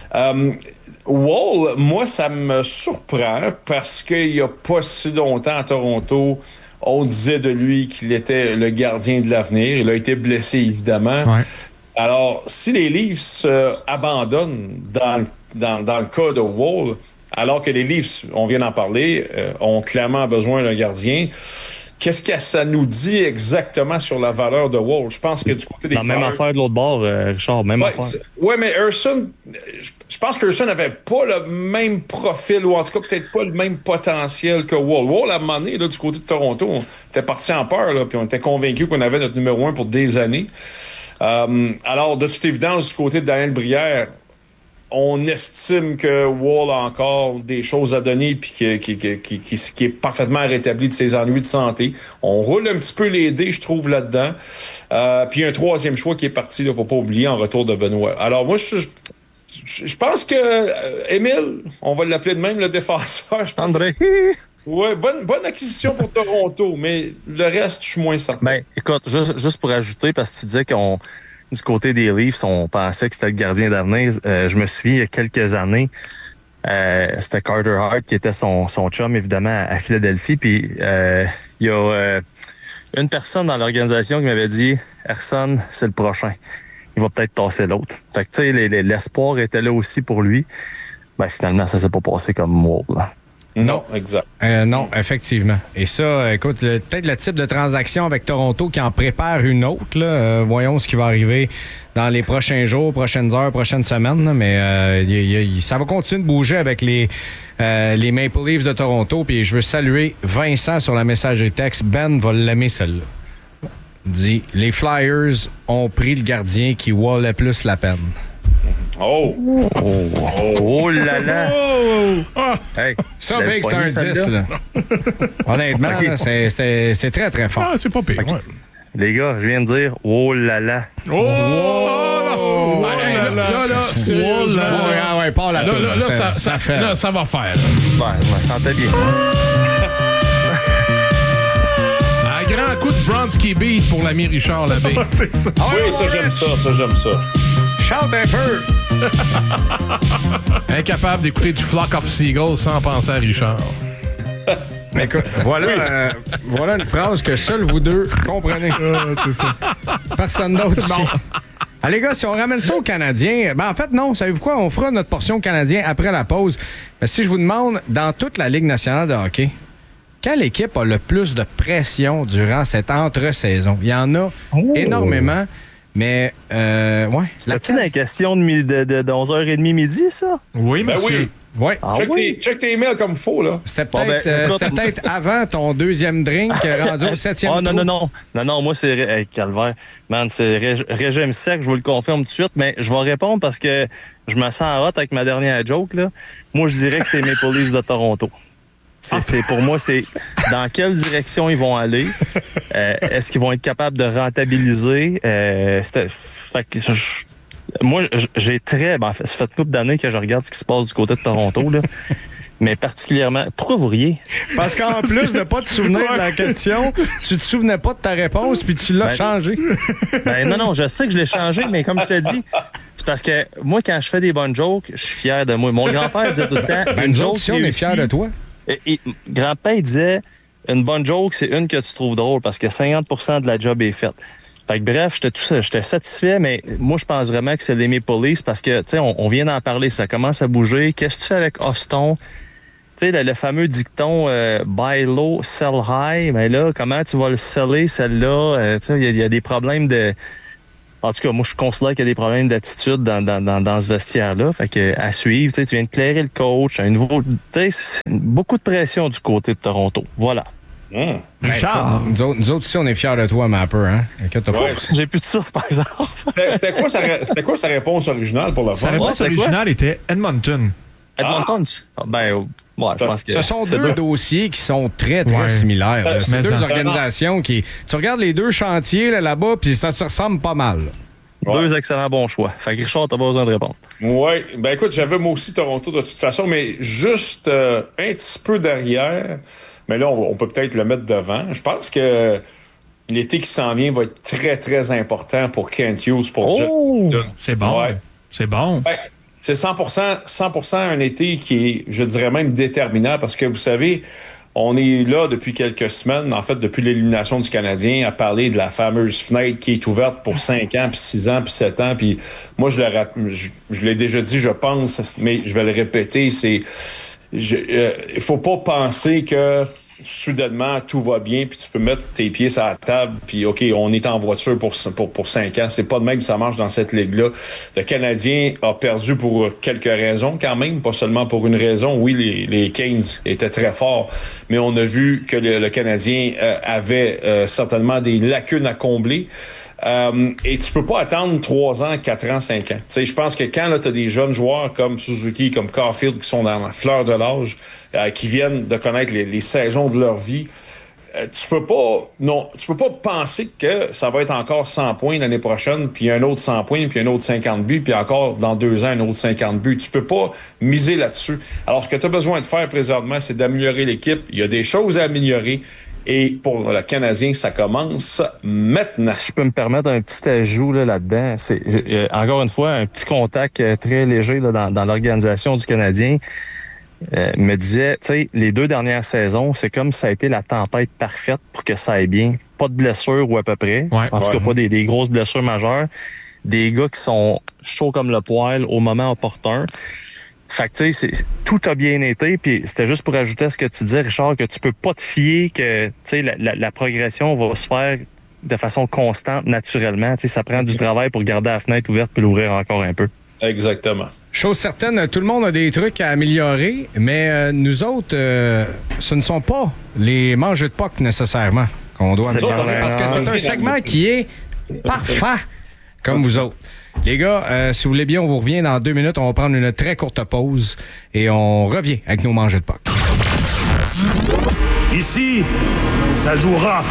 Wall, moi, ça me surprend parce qu'il n'y a pas si longtemps à Toronto, on disait de lui qu'il était le gardien de l'avenir. Il a été blessé, évidemment. Ouais. Alors, si les Leafs abandonnent dans le cas de Wall, alors que les Leafs, on vient d'en parler, ont clairement besoin d'un gardien, qu'est-ce que ça nous dit exactement sur la valeur de Wall? Je pense que du côté des Même affaire de l'autre bord, Richard, même affaire. Oui, mais Ersson, je pense qu'Ersson n'avait pas le même profil, ou en tout cas peut-être pas le même potentiel que Wall. Wall, à un moment donné, là, du côté de Toronto, on était parti en peur, là, puis on était convaincus qu'on avait notre numéro 1 pour des années. Alors, de toute évidence, du côté de Daniel Brière, on estime que Wall a encore des choses à donner puis qui est parfaitement rétabli de ses ennuis de santé. On roule un petit peu les dés, je trouve, là-dedans. Puis un troisième choix qui est parti, il ne faut pas oublier, en retour de Benoît. Alors moi, je pense que Émile, on va l'appeler de même, le défenseur. André. Oui, bonne acquisition pour Toronto, mais le reste, je suis moins certain. Ben, écoute, juste pour ajouter, parce que tu disais du côté des Leafs, on pensait que c'était le gardien d'avenir. Je me souviens, il y a quelques années, c'était Carter Hart qui était son chum, évidemment, à Philadelphie. Puis, il y a une personne dans l'organisation qui m'avait dit « Ersson, c'est le prochain. Il va peut-être tasser l'autre. » Fait que, tu sais, l'espoir était là aussi pour lui. Ben, finalement, ça s'est pas passé comme moi, là. Non, exact. Non, effectivement. Et ça, écoute, peut-être le type de transaction avec Toronto qui en prépare une autre. Là, voyons ce qui va arriver dans les prochains jours, prochaines heures, prochaines semaines. Là, mais ça va continuer de bouger avec les Maple Leafs de Toronto. Puis je veux saluer Vincent sur la messagerie texte. Ben va l'aimer, celle-là. Dit, les Flyers ont pris le gardien qui valait plus la peine. Oh là là! Hey, ça, Big, c'est un 10, là. Honnêtement, okay. Là, c'est très, très fort. Ah, c'est pas pire, okay. Ouais. Les gars, je viens de dire oh là là. Oh là! Ouais, pas la là, ça fait. Là, ça va faire. Ouais, je me sentais bien. Un grand coup de Bronski Beat pour l'ami Richard Labbé. C'est ça. Oui, ça, j'aime ça. Chante un peu! Incapable d'écouter du Flock of Seagulls sans penser à Richard. Écoute, voilà une phrase que seuls vous deux comprenez. C'est ça. Personne d'autre. Bon. Allez, gars, si on ramène ça aux Canadiens, ben en fait, non. Savez-vous quoi? On fera notre portion Canadien après la pause. Mais si je vous demande, dans toute la Ligue nationale de hockey, quelle équipe a le plus de pression durant cette entre-saison? Il y en a énormément. Mais, ouais. C'est-tu une question de 11h30 midi, ça? Oui, monsieur. Oui. Ouais. Ah, check tes emails comme il faut, là. C'était peut-être avant ton deuxième drink rendu au 7e tour. Non, moi, c'est calvaire. Man, c'est régime sec, je vous le confirme tout de suite, mais je vais répondre parce que je me sens hot avec ma dernière joke, là. Moi, je dirais que c'est Maple Leafs de Toronto. Pour moi, c'est dans quelle direction ils vont aller. Est-ce qu'ils vont être capables de rentabiliser? Moi, j'ai ça fait une couple d'années que je regarde ce qui se passe du côté de Toronto, là. Mais particulièrement... Pourquoi vous riez? Parce qu'en plus de pas te souvenir de la question, tu te souvenais pas de ta réponse, puis tu l'as changé. Non, je sais que je l'ai changé, mais comme je te dis, c'est parce que moi, quand je fais des bonnes jokes, je suis fier de moi. Mon grand-père disait tout le temps... Nous autres, si on est fiers de toi. Grand-père disait, une bonne joke, c'est une que tu trouves drôle, parce que 50% de la job est faite. Fait que bref, j'étais satisfait, mais moi, je pense vraiment que c'est les Maple Leafs parce que, tu sais, on vient d'en parler, ça commence à bouger. Qu'est-ce que tu fais avec Hoston? Tu sais, le fameux dicton buy low, sell high, mais là, comment tu vas le seller, celle-là? Tu sais, il y a des problèmes de... En tout cas, moi, je considère qu'il y a des problèmes d'attitude dans ce vestiaire-là. Fait que à suivre, tu sais, tu viens de clairer le coach, un nouveau... Tu sais, beaucoup de pression du côté de Toronto. Voilà. Richard. Nous autres ici, on est fiers de toi, Mapper, hein? Inquiète-toi pas. J'ai plus de ça, par exemple. C'était quoi sa réponse originale pour le Sa fun? réponse originale était Edmonton. Edmonton? Je pense que... Ce sont deux dossiers qui sont très, très similaires. Là. C'est deux organisations qui... Tu regardes les deux chantiers là-bas, puis ça se ressemble pas mal. Deux excellents bons choix. Fait que Richard, t'as pas besoin de répondre. Oui. Ben écoute, j'avais moi aussi Toronto de toute façon, mais juste un petit peu derrière. Mais là, on peut peut-être le mettre devant. Je pense que l'été qui s'en vient va être très, très important pour Kent Hughes. C'est bon. Ouais. C'est bon. Ouais. C'est 100% un été qui est, je dirais même, déterminant parce que, vous savez, on est là depuis quelques semaines, en fait, depuis l'élimination du Canadien, à parler de la fameuse fenêtre qui est ouverte pour 5 ans, puis 6 ans, puis 7 ans. Puis moi, je l'ai déjà dit, je pense, mais je vais le répéter, il faut pas penser que soudainement tout va bien puis tu peux mettre tes pieds sur la table puis OK, on est en voiture pour 5 ans. C'est pas de même que ça marche dans cette ligue-là. Le Canadien a perdu pour quelques raisons quand même, pas seulement pour une raison. Oui, les Canes étaient très forts, mais on a vu que le Canadien avait certainement des lacunes à combler. Et tu peux pas attendre 3 ans, 4 ans, 5 ans. Tu sais, je pense que quand là, tu as des jeunes joueurs comme Suzuki, comme Caulfield qui sont dans la fleur de l'âge, qui viennent de connaître les saisons de leur vie, tu peux pas penser que ça va être encore 100 points l'année prochaine, puis un autre 100 points, puis un autre 50 buts, puis encore dans 2 ans, un autre 50 buts. Tu peux pas miser là-dessus. Alors, ce que tu as besoin de faire présentement, c'est d'améliorer l'équipe. Il y a des choses à améliorer. Et pour le Canadien, ça commence maintenant. Si je peux me permettre un petit ajout là-dedans, c'est encore une fois un petit contact très léger là, dans l'organisation du Canadien. Me disait, tu sais, les 2 dernières saisons, c'est comme si ça a été la tempête parfaite pour que ça aille bien. Pas de blessures ou à peu près. Ouais. En tout cas, pas des grosses blessures majeures. Des gars qui sont chauds comme le poil au moment opportun. Fait que, tu sais, tout a bien été, puis c'était juste pour ajouter à ce que tu disais, Richard, que tu peux pas te fier que, tu sais, la progression va se faire de façon constante, naturellement. Tu sais, ça prend du travail pour garder la fenêtre ouverte puis l'ouvrir encore un peu. Exactement. Chose certaine, tout le monde a des trucs à améliorer, mais nous autres, ce ne sont pas les mangeux de POC nécessairement qu'on doit améliorer, parce que c'est un segment qui est parfait, comme vous autres. Les gars, si vous voulez bien, on vous revient dans 2 minutes. On va prendre une très courte pause et on revient avec nos mangeux de POC. Ici, ça joue rough.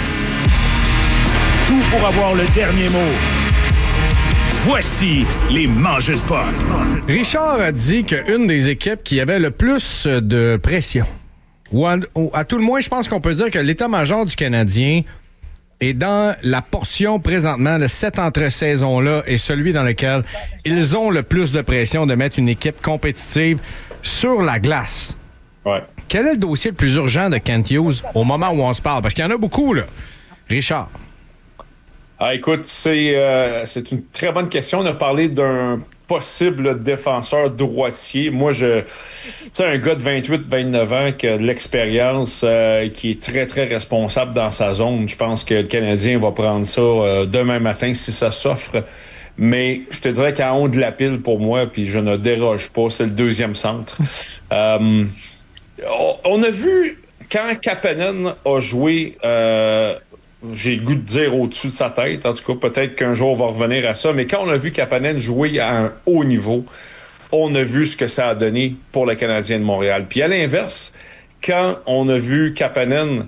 Tout pour avoir le dernier mot. Voici les mangeux de POC. Richard a dit qu'une des équipes qui avait le plus de pression, ou à tout le moins, je pense qu'on peut dire que l'état-major du Canadien est dans la portion présentement, de cette entre-saison-là, est celui dans lequel ils ont le plus de pression de mettre une équipe compétitive sur la glace. Ouais. Quel est le dossier le plus urgent de Kent Hughes au moment où on se parle? Parce qu'il y en a beaucoup, là. Richard. Écoute, c'est une très bonne question. On a parlé d'un possible défenseur droitier. Moi, tu sais, un gars de 28-29 ans qui a de l'expérience, qui est très, très responsable dans sa zone. Je pense que le Canadien va prendre ça demain matin si ça s'offre. Mais je te dirais qu'en haut de la pile, pour moi, puis je ne déroge pas, c'est le deuxième centre. On a vu, quand Kapanen a joué... j'ai le goût de dire au-dessus de sa tête. En tout cas, peut-être qu'un jour, on va revenir à ça. Mais quand on a vu Kapanen jouer à un haut niveau, on a vu ce que ça a donné pour le Canadien de Montréal. Puis à l'inverse, quand on a vu Kapanen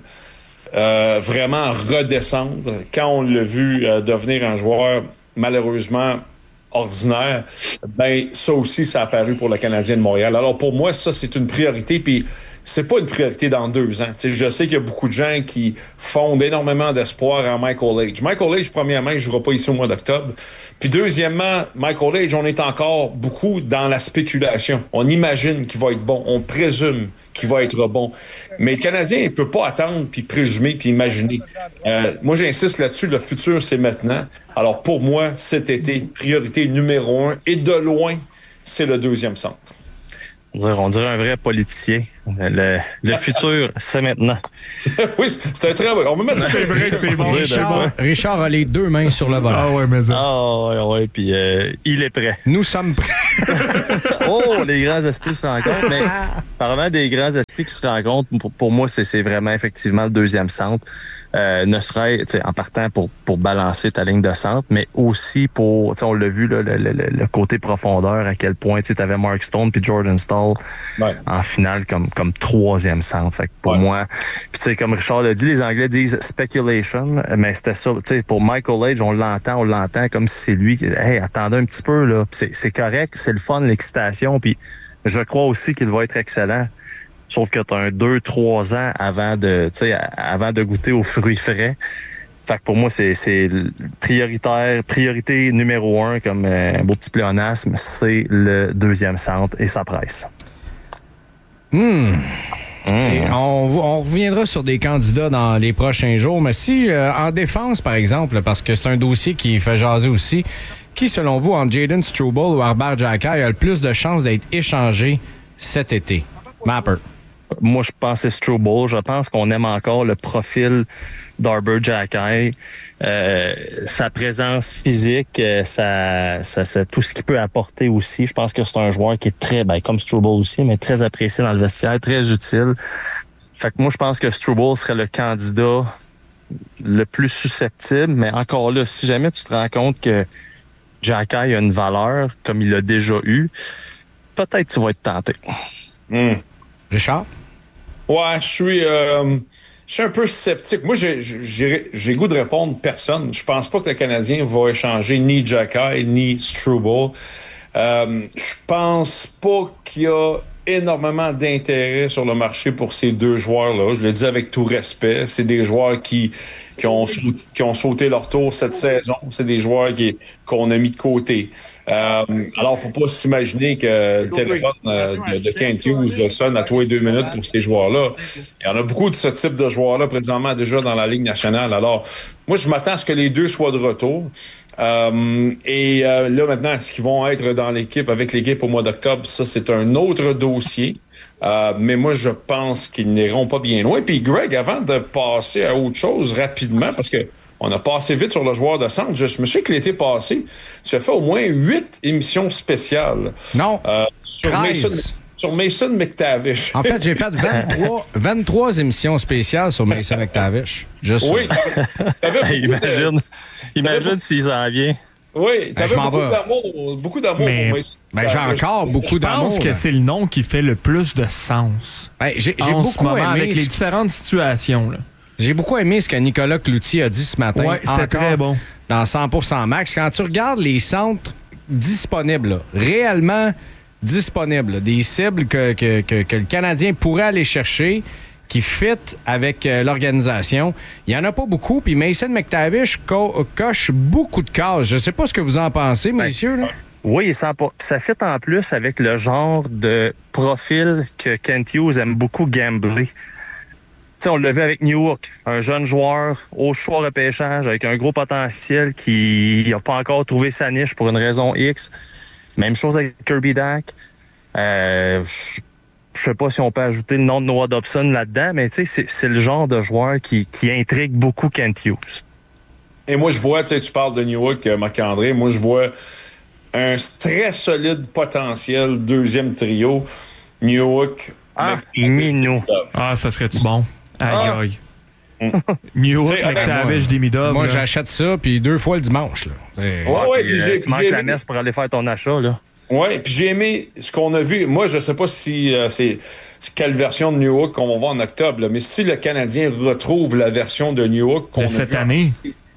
vraiment redescendre, quand on l'a vu devenir un joueur malheureusement ordinaire, ben ça aussi, ça a apparu pour le Canadien de Montréal. Alors pour moi, ça, c'est une priorité, puis c'est pas une priorité dans 2 ans. T'sais, je sais qu'il y a beaucoup de gens qui fondent énormément d'espoir en Michael Age. Michael Age, premièrement, il ne jouera pas ici au mois d'octobre. Puis deuxièmement, Michael Age, on est encore beaucoup dans la spéculation. On imagine qu'il va être bon. On présume qu'il va être bon. Mais le Canadien, il ne peut pas attendre, puis présumer, puis imaginer. Moi, j'insiste là-dessus. Le futur, c'est maintenant. Alors pour moi, cet été, priorité numéro 1, et de loin, c'est le deuxième centre. On dirait un vrai politicien. Le futur, c'est maintenant. Oui, c'est un très bon. On va mettre ça. C'est vrai que c'est bon. Richard a les 2 mains sur le volant. Ah ouais, mais ça. Ah ouais, puis il est prêt. Nous sommes prêts. Oh, les grands esprits se rencontrent. Mais parlant des grands esprits qui se rencontrent, pour moi, c'est vraiment effectivement le deuxième centre. Ne serait-ce en partant pour balancer ta ligne de centre, mais aussi pour, on l'a vu, là, le côté profondeur, à quel point tu avais Mark Stone puis Jordan Staal en finale comme troisième centre. Fait que pour moi, puis comme Richard l'a dit, les Anglais disent speculation, mais c'était ça. Pour Michael Age, on l'entend comme si c'est lui qui, hey, attendez un petit peu, là. C'est correct, c'est le fun, l'excitation, puis je crois aussi qu'il va être excellent. Sauf que tu as un 2-3 ans avant de goûter aux fruits frais. Fait que pour moi, c'est priorité numéro 1, comme un beau petit pléonasme, c'est le deuxième centre et ça presse. Et on reviendra sur des candidats dans les prochains jours, mais si en défense, par exemple, parce que c'est un dossier qui fait jaser aussi, qui, selon vous, entre Jayden Struble ou Arber Xhekaj, a le plus de chances d'être échangé cet été? Mapper. Moi, je pense que c'est Struble. Je pense qu'on aime encore le profil d'Arber Xhekaj. Sa présence physique, ça, tout ce qu'il peut apporter aussi. Je pense que c'est un joueur qui est très, comme Struble aussi, mais très apprécié dans le vestiaire, très utile. Fait que moi, je pense que Struble serait le candidat le plus susceptible. Mais encore là, si jamais tu te rends compte que Xhekaj a une valeur, comme il l'a déjà eu, peut-être tu vas être tenté. Richard? Ouais, je suis un peu sceptique. Moi, j'ai goût de répondre personne. Je pense pas que le Canadien va échanger ni Xhekaj ni Struble. Je pense pas qu'il y a énormément d'intérêt sur le marché pour ces 2 joueurs-là. Je le dis avec tout respect. C'est des joueurs qui ont sauté leur tour cette saison. C'est des joueurs qu'on a mis de côté. Alors, faut pas s'imaginer que le téléphone de Kent Hughes sonne à tous les 2 minutes pour ces joueurs-là. Il y en a beaucoup de ce type de joueurs-là présentement déjà dans la Ligue nationale. Alors, moi, je m'attends à ce que les 2 soient de retour. Là, maintenant, est-ce qu'ils vont être dans l'équipe, avec l'équipe au mois d'octobre? Ça, c'est un autre dossier. Mais moi, je pense qu'ils n'iront pas bien loin. Puis, Greg, avant de passer à autre chose rapidement, parce que on a passé vite sur le joueur de centre, je me souviens que l'été passé, tu as fait au moins 8 émissions spéciales. Non, sur Mason McTavish. En fait, j'ai fait 23 émissions spéciales sur Mason McTavish. Juste oui. Imagine s'il s'en vient. Oui, t'avais beaucoup d'amour pour Mason. J'ai encore beaucoup d'amour. Je pense que c'est le nom qui fait le plus de sens. J'ai beaucoup aimé avec les différentes situations. Là. J'ai beaucoup aimé ce que Nicolas Cloutier a dit ce matin. Oui, c'était très bon. Dans 100% Max, quand tu regardes les centres disponibles, là, réellement disponibles, là, des cibles que le Canadien pourrait aller chercher, qui fit avec l'organisation, il n'y en a pas beaucoup. Puis Mason McTavish coche beaucoup de cases. Je ne sais pas ce que vous en pensez, messieurs. Là. Oui, ça fit en plus avec le genre de profil que Kent Hughes aime beaucoup gambler. T'sais, on l'a vu avec Newhook, un jeune joueur au choix repêchage avec un gros potentiel qui n'a pas encore trouvé sa niche pour une raison X. Même chose avec Kirby Dach. Je sais pas si on peut ajouter le nom de Noah Dobson là-dedans, mais c'est le genre de joueur qui intrigue beaucoup Kent Hughes. Et moi, je vois, tu parles de Newhook, Marc-André, moi, je vois un très solide potentiel deuxième trio. Newhook. Minou. Ça serait-tu bon? Aïe. Newhook, McTavish, Demidov. Moi, j'achète ça, puis 2 fois le dimanche. Tu manques la messe pour aller faire ton achat, là. Oui, puis j'ai aimé ce qu'on a vu. Moi, je sais pas si c'est quelle version de Newhook qu'on va voir en octobre, là, mais si le Canadien retrouve la version de Newhook qu'on a cette vu année.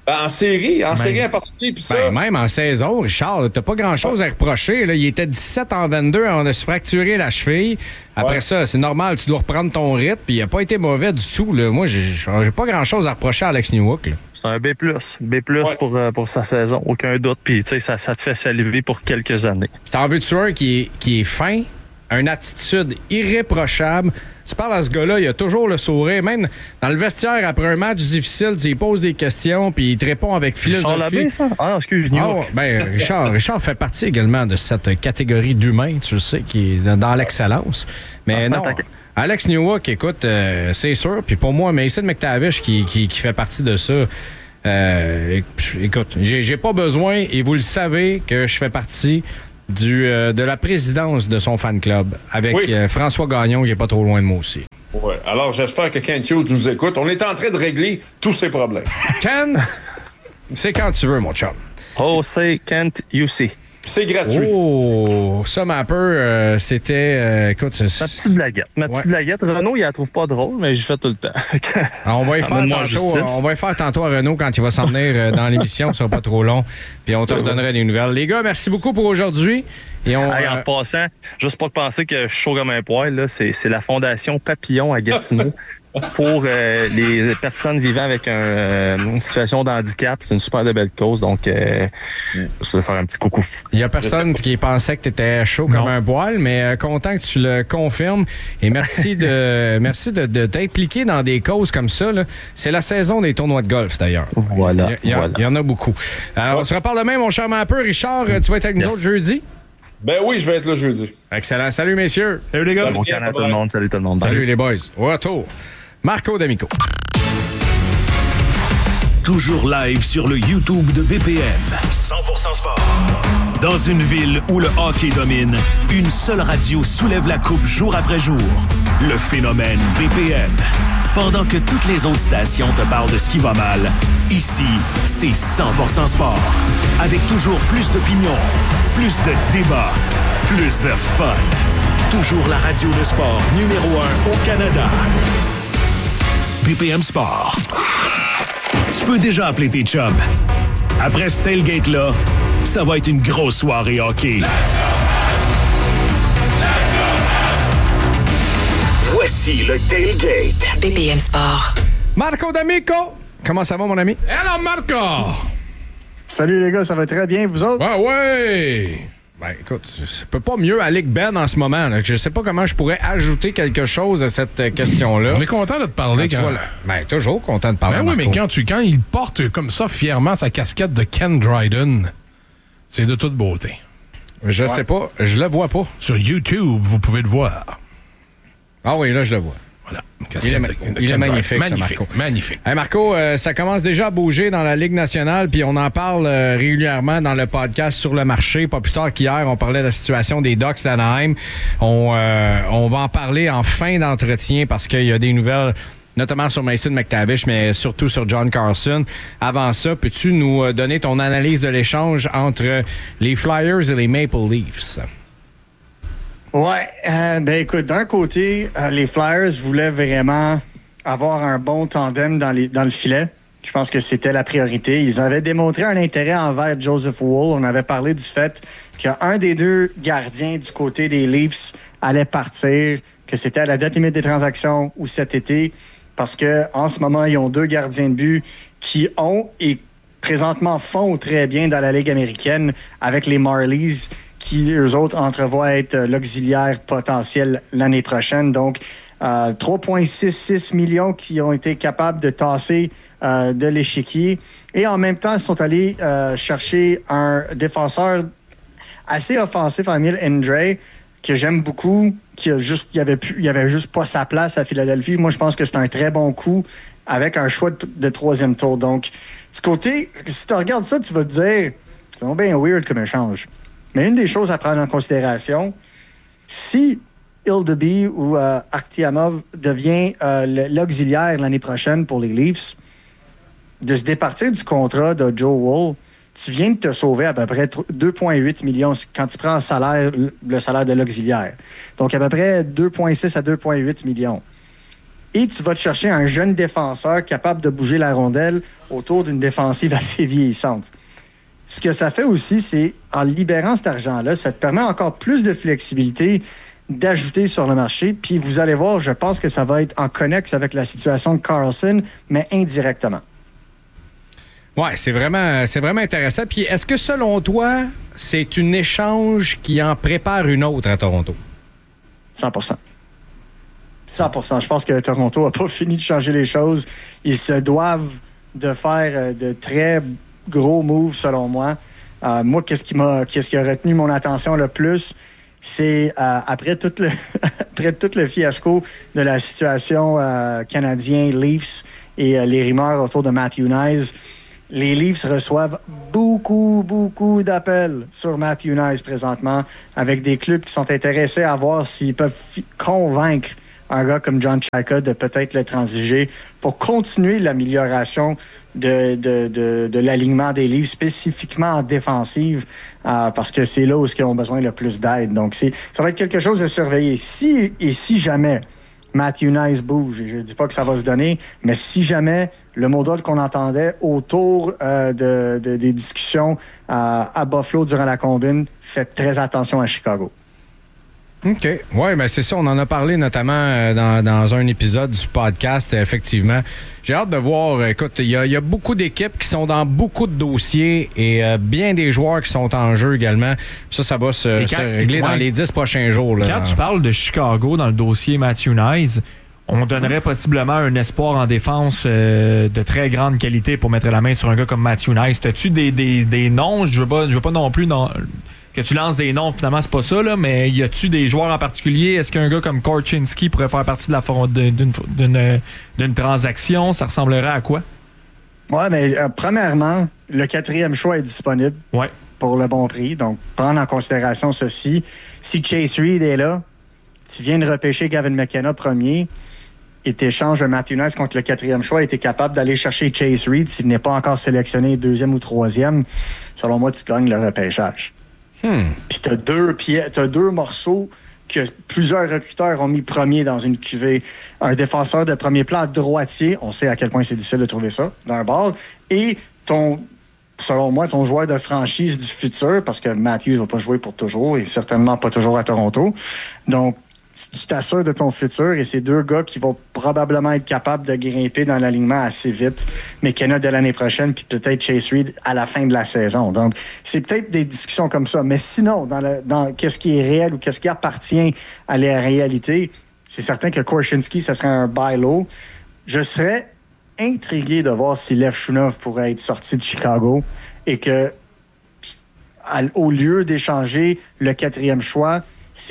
En série en particulier. Puis ça... même en saison, Richard, t'as pas grand-chose à reprocher. Là. Il était 17 en 22 avant de se fracturer la cheville. Après ça, c'est normal, tu dois reprendre ton rythme. Puis il a pas été mauvais du tout. Là. Moi, j'ai pas grand-chose à reprocher à Alex Newhook. Là. C'est un B+. B+ pour sa saison, aucun doute. Puis tu sais, ça te fait saliver pour quelques années. T'en veux-tu un qui est fin, une attitude irréprochable? Tu parles à ce gars-là, il a toujours le sourire. Même dans le vestiaire, après un match difficile, il pose des questions puis il te répond avec philosophie. Richard Labbé, ça? Ah, excuse-moi. Richard fait partie également de cette catégorie d'humains, tu le sais, qui est dans l'excellence. Mais non, Alex Newhook, écoute, c'est sûr. Puis pour moi, Mason McTavish qui fait partie de ça. Écoute, j'ai pas besoin, et vous le savez, que je fais partie de la présidence de son fan club avec François Gagnon qui est pas trop loin de moi aussi. Oui. Alors, j'espère que Kent Hughes nous écoute. On est en train de régler tous ces problèmes. Kent, c'est quand tu veux, mon chum. Oh, c'est Kent UC. C'est gratuit. Oh, ça, ma peur, c'était... écoute, c'est... Ma petite blaguette. Petite blaguette. Renaud, il la trouve pas drôle, mais j'y fais tout le temps. On va y faire tantôt à Renaud quand il va s'en venir dans l'émission. Ce sera pas trop long. Puis on te redonnera des nouvelles. Les gars, merci beaucoup pour aujourd'hui. Et en passant, juste pas de penser que je suis chaud comme un poil, là, c'est la Fondation Papillon à Gatineau pour les personnes vivant avec une situation de handicap. C'est une super de belle cause, donc je vais faire un petit coucou. Il y a personne qui pensait que tu étais chaud comme un poil, mais content que tu le confirmes. Et merci de t'impliquer dans des causes comme ça. Là. C'est la saison des tournois de golf, d'ailleurs. Voilà. Il y en a beaucoup. On se reparle demain, mon cher Mappeux. Richard, tu vas être avec nous autres jeudi? Ben oui, je vais être là jeudi. Excellent. Salut, messieurs. Salut, les gars. Bon canal à tout le monde. Salut tout le monde. Salut, les boys. Au retour, Marco D'Amico. Toujours live sur le YouTube de BPM. 100% sport. Dans une ville où le hockey domine, une seule radio soulève la coupe jour après jour. Le phénomène BPM. Pendant que toutes les autres stations te parlent de ce qui va mal, ici, c'est 100% sport. Avec toujours plus d'opinions, plus de débats, plus de fun. Toujours la radio de sport numéro 1 au Canada. BPM Sport. Tu peux déjà appeler tes chums. Après ce tailgate-là, ça va être une grosse soirée hockey. Voici le tailgate. BPM Sport. Marco D'Amico. Comment ça va, mon ami? Hello, Marco! Salut, les gars, ça va très bien, vous autres? Ah ouais! Ben, écoute, ça peut pas mieux aller que Ben en ce moment. Là. Je sais pas comment je pourrais ajouter quelque chose à cette question-là. On est content de te parler. Ben, toujours content de parler. Ben oui, mais quand il porte comme ça fièrement sa casquette de Ken Dryden, c'est de toute beauté. Je sais pas, je le vois pas. Sur YouTube, vous pouvez le voir. Ah oui, là, je le vois. Voilà. Il est magnifique, Marco. Magnifique. Hey Marco, ça commence déjà à bouger dans la Ligue nationale, puis on en parle régulièrement dans le podcast Sur le marché. Pas plus tard qu'hier, on parlait de la situation des Ducks d'Anaheim. On va en parler en fin d'entretien parce qu'il y a des nouvelles, notamment sur Mason McTavish, mais surtout sur John Carlson. Avant ça, peux-tu nous donner ton analyse de l'échange entre les Flyers et les Maple Leafs? Ouais, ben écoute, d'un côté, les Flyers voulaient vraiment avoir un bon tandem dans le filet. Je pense que c'était la priorité. Ils avaient démontré un intérêt envers Joseph Woll. On avait parlé du fait qu'un des deux gardiens du côté des Leafs allait partir, que c'était à la date limite des transactions ou cet été, parce que en ce moment, ils ont deux gardiens de but qui ont et présentement font très bien dans la Ligue américaine avec les Marlies, qui, eux autres, entrevoient être l'auxiliaire potentiel l'année prochaine. Donc, 3,66 millions qui ont été capables de tasser de l'échiquier. Et en même temps, ils sont allés chercher un défenseur assez offensif, Emil Endre, que j'aime beaucoup, il y avait juste pas sa place à Philadelphie. Moi, je pense que c'est un très bon coup avec un choix de troisième tour. Donc, du côté, si tu regardes ça, tu vas te dire, c'est bien weird comme échange. Mais une des choses à prendre en considération, si Hildeby ou Akhtiamov devient l'auxiliaire l'année prochaine pour les Leafs, de se départir du contrat de Joe Woll, tu viens de te sauver à peu près 2,8 millions quand tu prends le salaire de l'auxiliaire. Donc, à peu près 2,6 à 2,8 millions. et tu vas te chercher un jeune défenseur capable de bouger la rondelle autour d'une défensive assez vieillissante. Ce que ça fait aussi, c'est en libérant cet argent-là, ça te permet encore plus de flexibilité d'ajouter sur le marché. Puis vous allez voir, je pense que ça va être en connexe avec la situation de Karlsson, mais indirectement. Ouais, c'est vraiment intéressant. Puis est-ce que selon toi, c'est un échange qui en prépare une autre à Toronto? 100%. 100%. Je pense que Toronto n'a pas fini de changer les choses. Ils se doivent de faire de très gros moves, selon moi. Moi, qu'est-ce qui a retenu mon attention le plus, c'est après tout le fiasco de la situation canadien Leafs et les rumeurs autour de Matthew Knies, les Leafs reçoivent beaucoup d'appels sur Matthew Knies présentement, avec des clubs qui sont intéressés à voir s'ils peuvent convaincre un gars comme John Chayka de peut-être le transiger pour continuer l'amélioration de l'alignement des Leafs, spécifiquement en défensive, parce que c'est là où ils ont besoin le plus d'aide. Donc, ça va être quelque chose à surveiller. Si jamais Matthew Knies bouge, et je ne dis pas que ça va se donner, mais si jamais le mot d'ordre qu'on entendait autour des discussions à Buffalo durant la combine, faites très attention à Chicago. OK. Oui, mais c'est ça. On en a parlé notamment dans un épisode du podcast, effectivement. J'ai hâte de voir. Écoute, il y a beaucoup d'équipes qui sont dans beaucoup de dossiers et bien des joueurs qui sont en jeu également. Ça va se régler dans les 10 prochains jours. Là. Quand tu parles de Chicago dans le dossier Matthew Knies, on donnerait possiblement un espoir en défense de très grande qualité pour mettre la main sur un gars comme Matthew Knies. T'as-tu des noms? Je veux pas non plus... que tu lances des noms, finalement, c'est pas ça, là, mais y a-tu des joueurs en particulier? Est-ce qu'un gars comme Korchinski pourrait faire partie de d'une transaction? Ça ressemblerait à quoi? Oui, mais premièrement, le 4e choix est disponible pour le bon prix. Donc, prendre en considération ceci. Si Chase Reed est là, tu viens de repêcher Gavin McKenna premier et tu échanges Matthew Knies contre le 4e choix et tu es capable d'aller chercher Chase Reed s'il n'est pas encore sélectionné 2e ou 3e. Selon moi, tu gagnes le repêchage. Puis t'as deux morceaux que plusieurs recruteurs ont mis premier dans une cuvée. Un défenseur de premier plan droitier, on sait à quel point c'est difficile de trouver ça, d'un bord, et selon moi, ton joueur de franchise du futur, parce que Matthews ne va pas jouer pour toujours, et certainement pas toujours à Toronto. Donc, tu t'assures de ton futur, et c'est deux gars qui vont probablement être capables de grimper dans l'alignement assez vite. McKenna de l'année prochaine, puis peut-être Chase Reed à la fin de la saison. Donc, c'est peut-être des discussions comme ça. Mais sinon, dans qu'est-ce qui est réel ou qu'est-ce qui appartient à la réalité, c'est certain que Korchinski, ça serait un buy low. Je serais intrigué de voir si Lev Shunov pourrait être sorti de Chicago et que, au lieu d'échanger le 4e choix,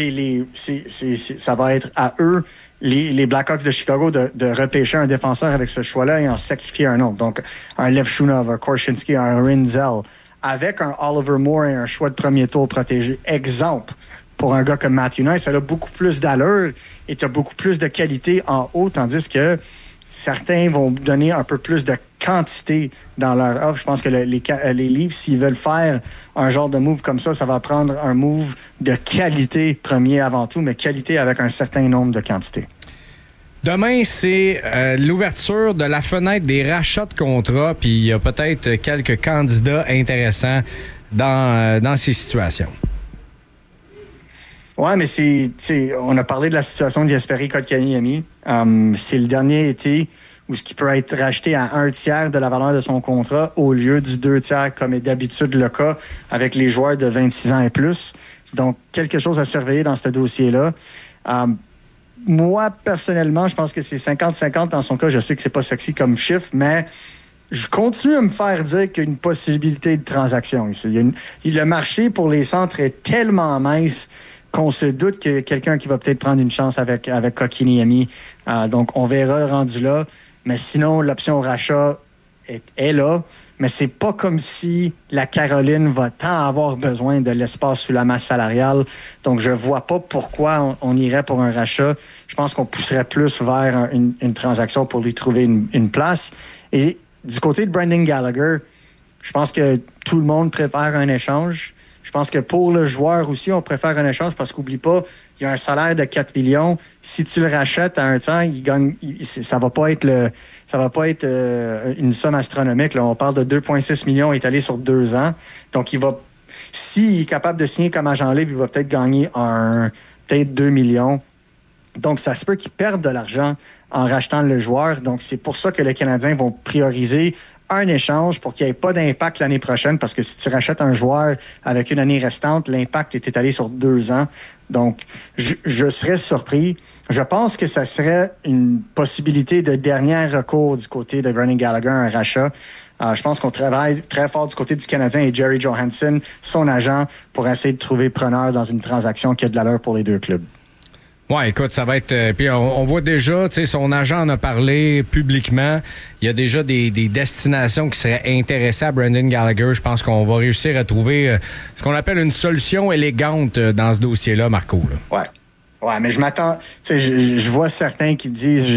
ça va être à eux, les Blackhawks de Chicago, de repêcher un défenseur avec ce choix-là et en sacrifier un autre. Donc, un Lev Shunov, un Korchinski, un Rinzel, avec un Oliver Moore et un choix de premier tour protégé. Exemple, pour un gars comme Matthew Knies, ça a beaucoup plus d'allure et tu as beaucoup plus de qualité en haut, tandis que certains vont donner un peu plus de quantité dans leur offre. Je pense que les Leafs, s'ils veulent faire un genre de move comme ça, ça va prendre un move de qualité premier avant tout, mais qualité avec un certain nombre de quantités. Demain, c'est l'ouverture de la fenêtre des rachats de contrats, puis il y a peut-être quelques candidats intéressants dans ces situations. Ouais, mais on a parlé de la situation de Jesperi Kotkaniemi. C'est le dernier été où ce qui peut être racheté à 1/3 de la valeur de son contrat au lieu du 2/3 comme est d'habitude le cas avec les joueurs de 26 ans et plus. Donc, quelque chose à surveiller dans ce dossier-là. Moi, personnellement, je pense que c'est 50-50 dans son cas. Je sais que c'est pas sexy comme chiffre, mais je continue à me faire dire qu'il y a une possibilité de transaction ici. Le marché pour les centres est tellement mince qu'on se doute qu'il y a quelqu'un qui va peut-être prendre une chance avec Kotkaniemi. Donc, on verra rendu là. Mais sinon, l'option rachat est là. Mais c'est pas comme si la Caroline va tant avoir besoin de l'espace sous la masse salariale. Donc, je vois pas pourquoi on irait pour un rachat. Je pense qu'on pousserait plus vers une transaction pour lui trouver une place. Et du côté de Brendan Gallagher, je pense que tout le monde préfère un échange. Je pense que pour le joueur aussi, on préfère un échange parce qu'oublie pas, il y a un salaire de 4 millions. Si tu le rachètes à un temps, il gagne. Ça va pas être une somme astronomique. Là. On parle de 2,6 millions étalés sur 2 ans. Donc, s'il est capable de signer comme agent libre, il va peut-être gagner peut-être 2 millions. Donc, ça se peut qu'il perde de l'argent en rachetant le joueur. Donc, c'est pour ça que les Canadiens vont prioriser un échange pour qu'il n'y ait pas d'impact l'année prochaine, parce que si tu rachètes un joueur avec une année restante, l'impact est étalé sur 2 ans. Donc, je serais surpris. Je pense que ça serait une possibilité de dernier recours du côté de Brendan Gallagher, un rachat. Je pense qu'on travaille très fort du côté du Canadien et Jerry Johansson, son agent, pour essayer de trouver preneur dans une transaction qui a de l'allure pour les deux clubs. Ouais, écoute, ça va être... puis on voit déjà, tu sais, son agent en a parlé publiquement. Il y a déjà des destinations qui seraient intéressées à Brendan Gallagher. Je pense qu'on va réussir à trouver ce qu'on appelle une solution élégante dans ce dossier-là, Marco. Là. Ouais, mais je m'attends... Tu sais, je vois certains qui disent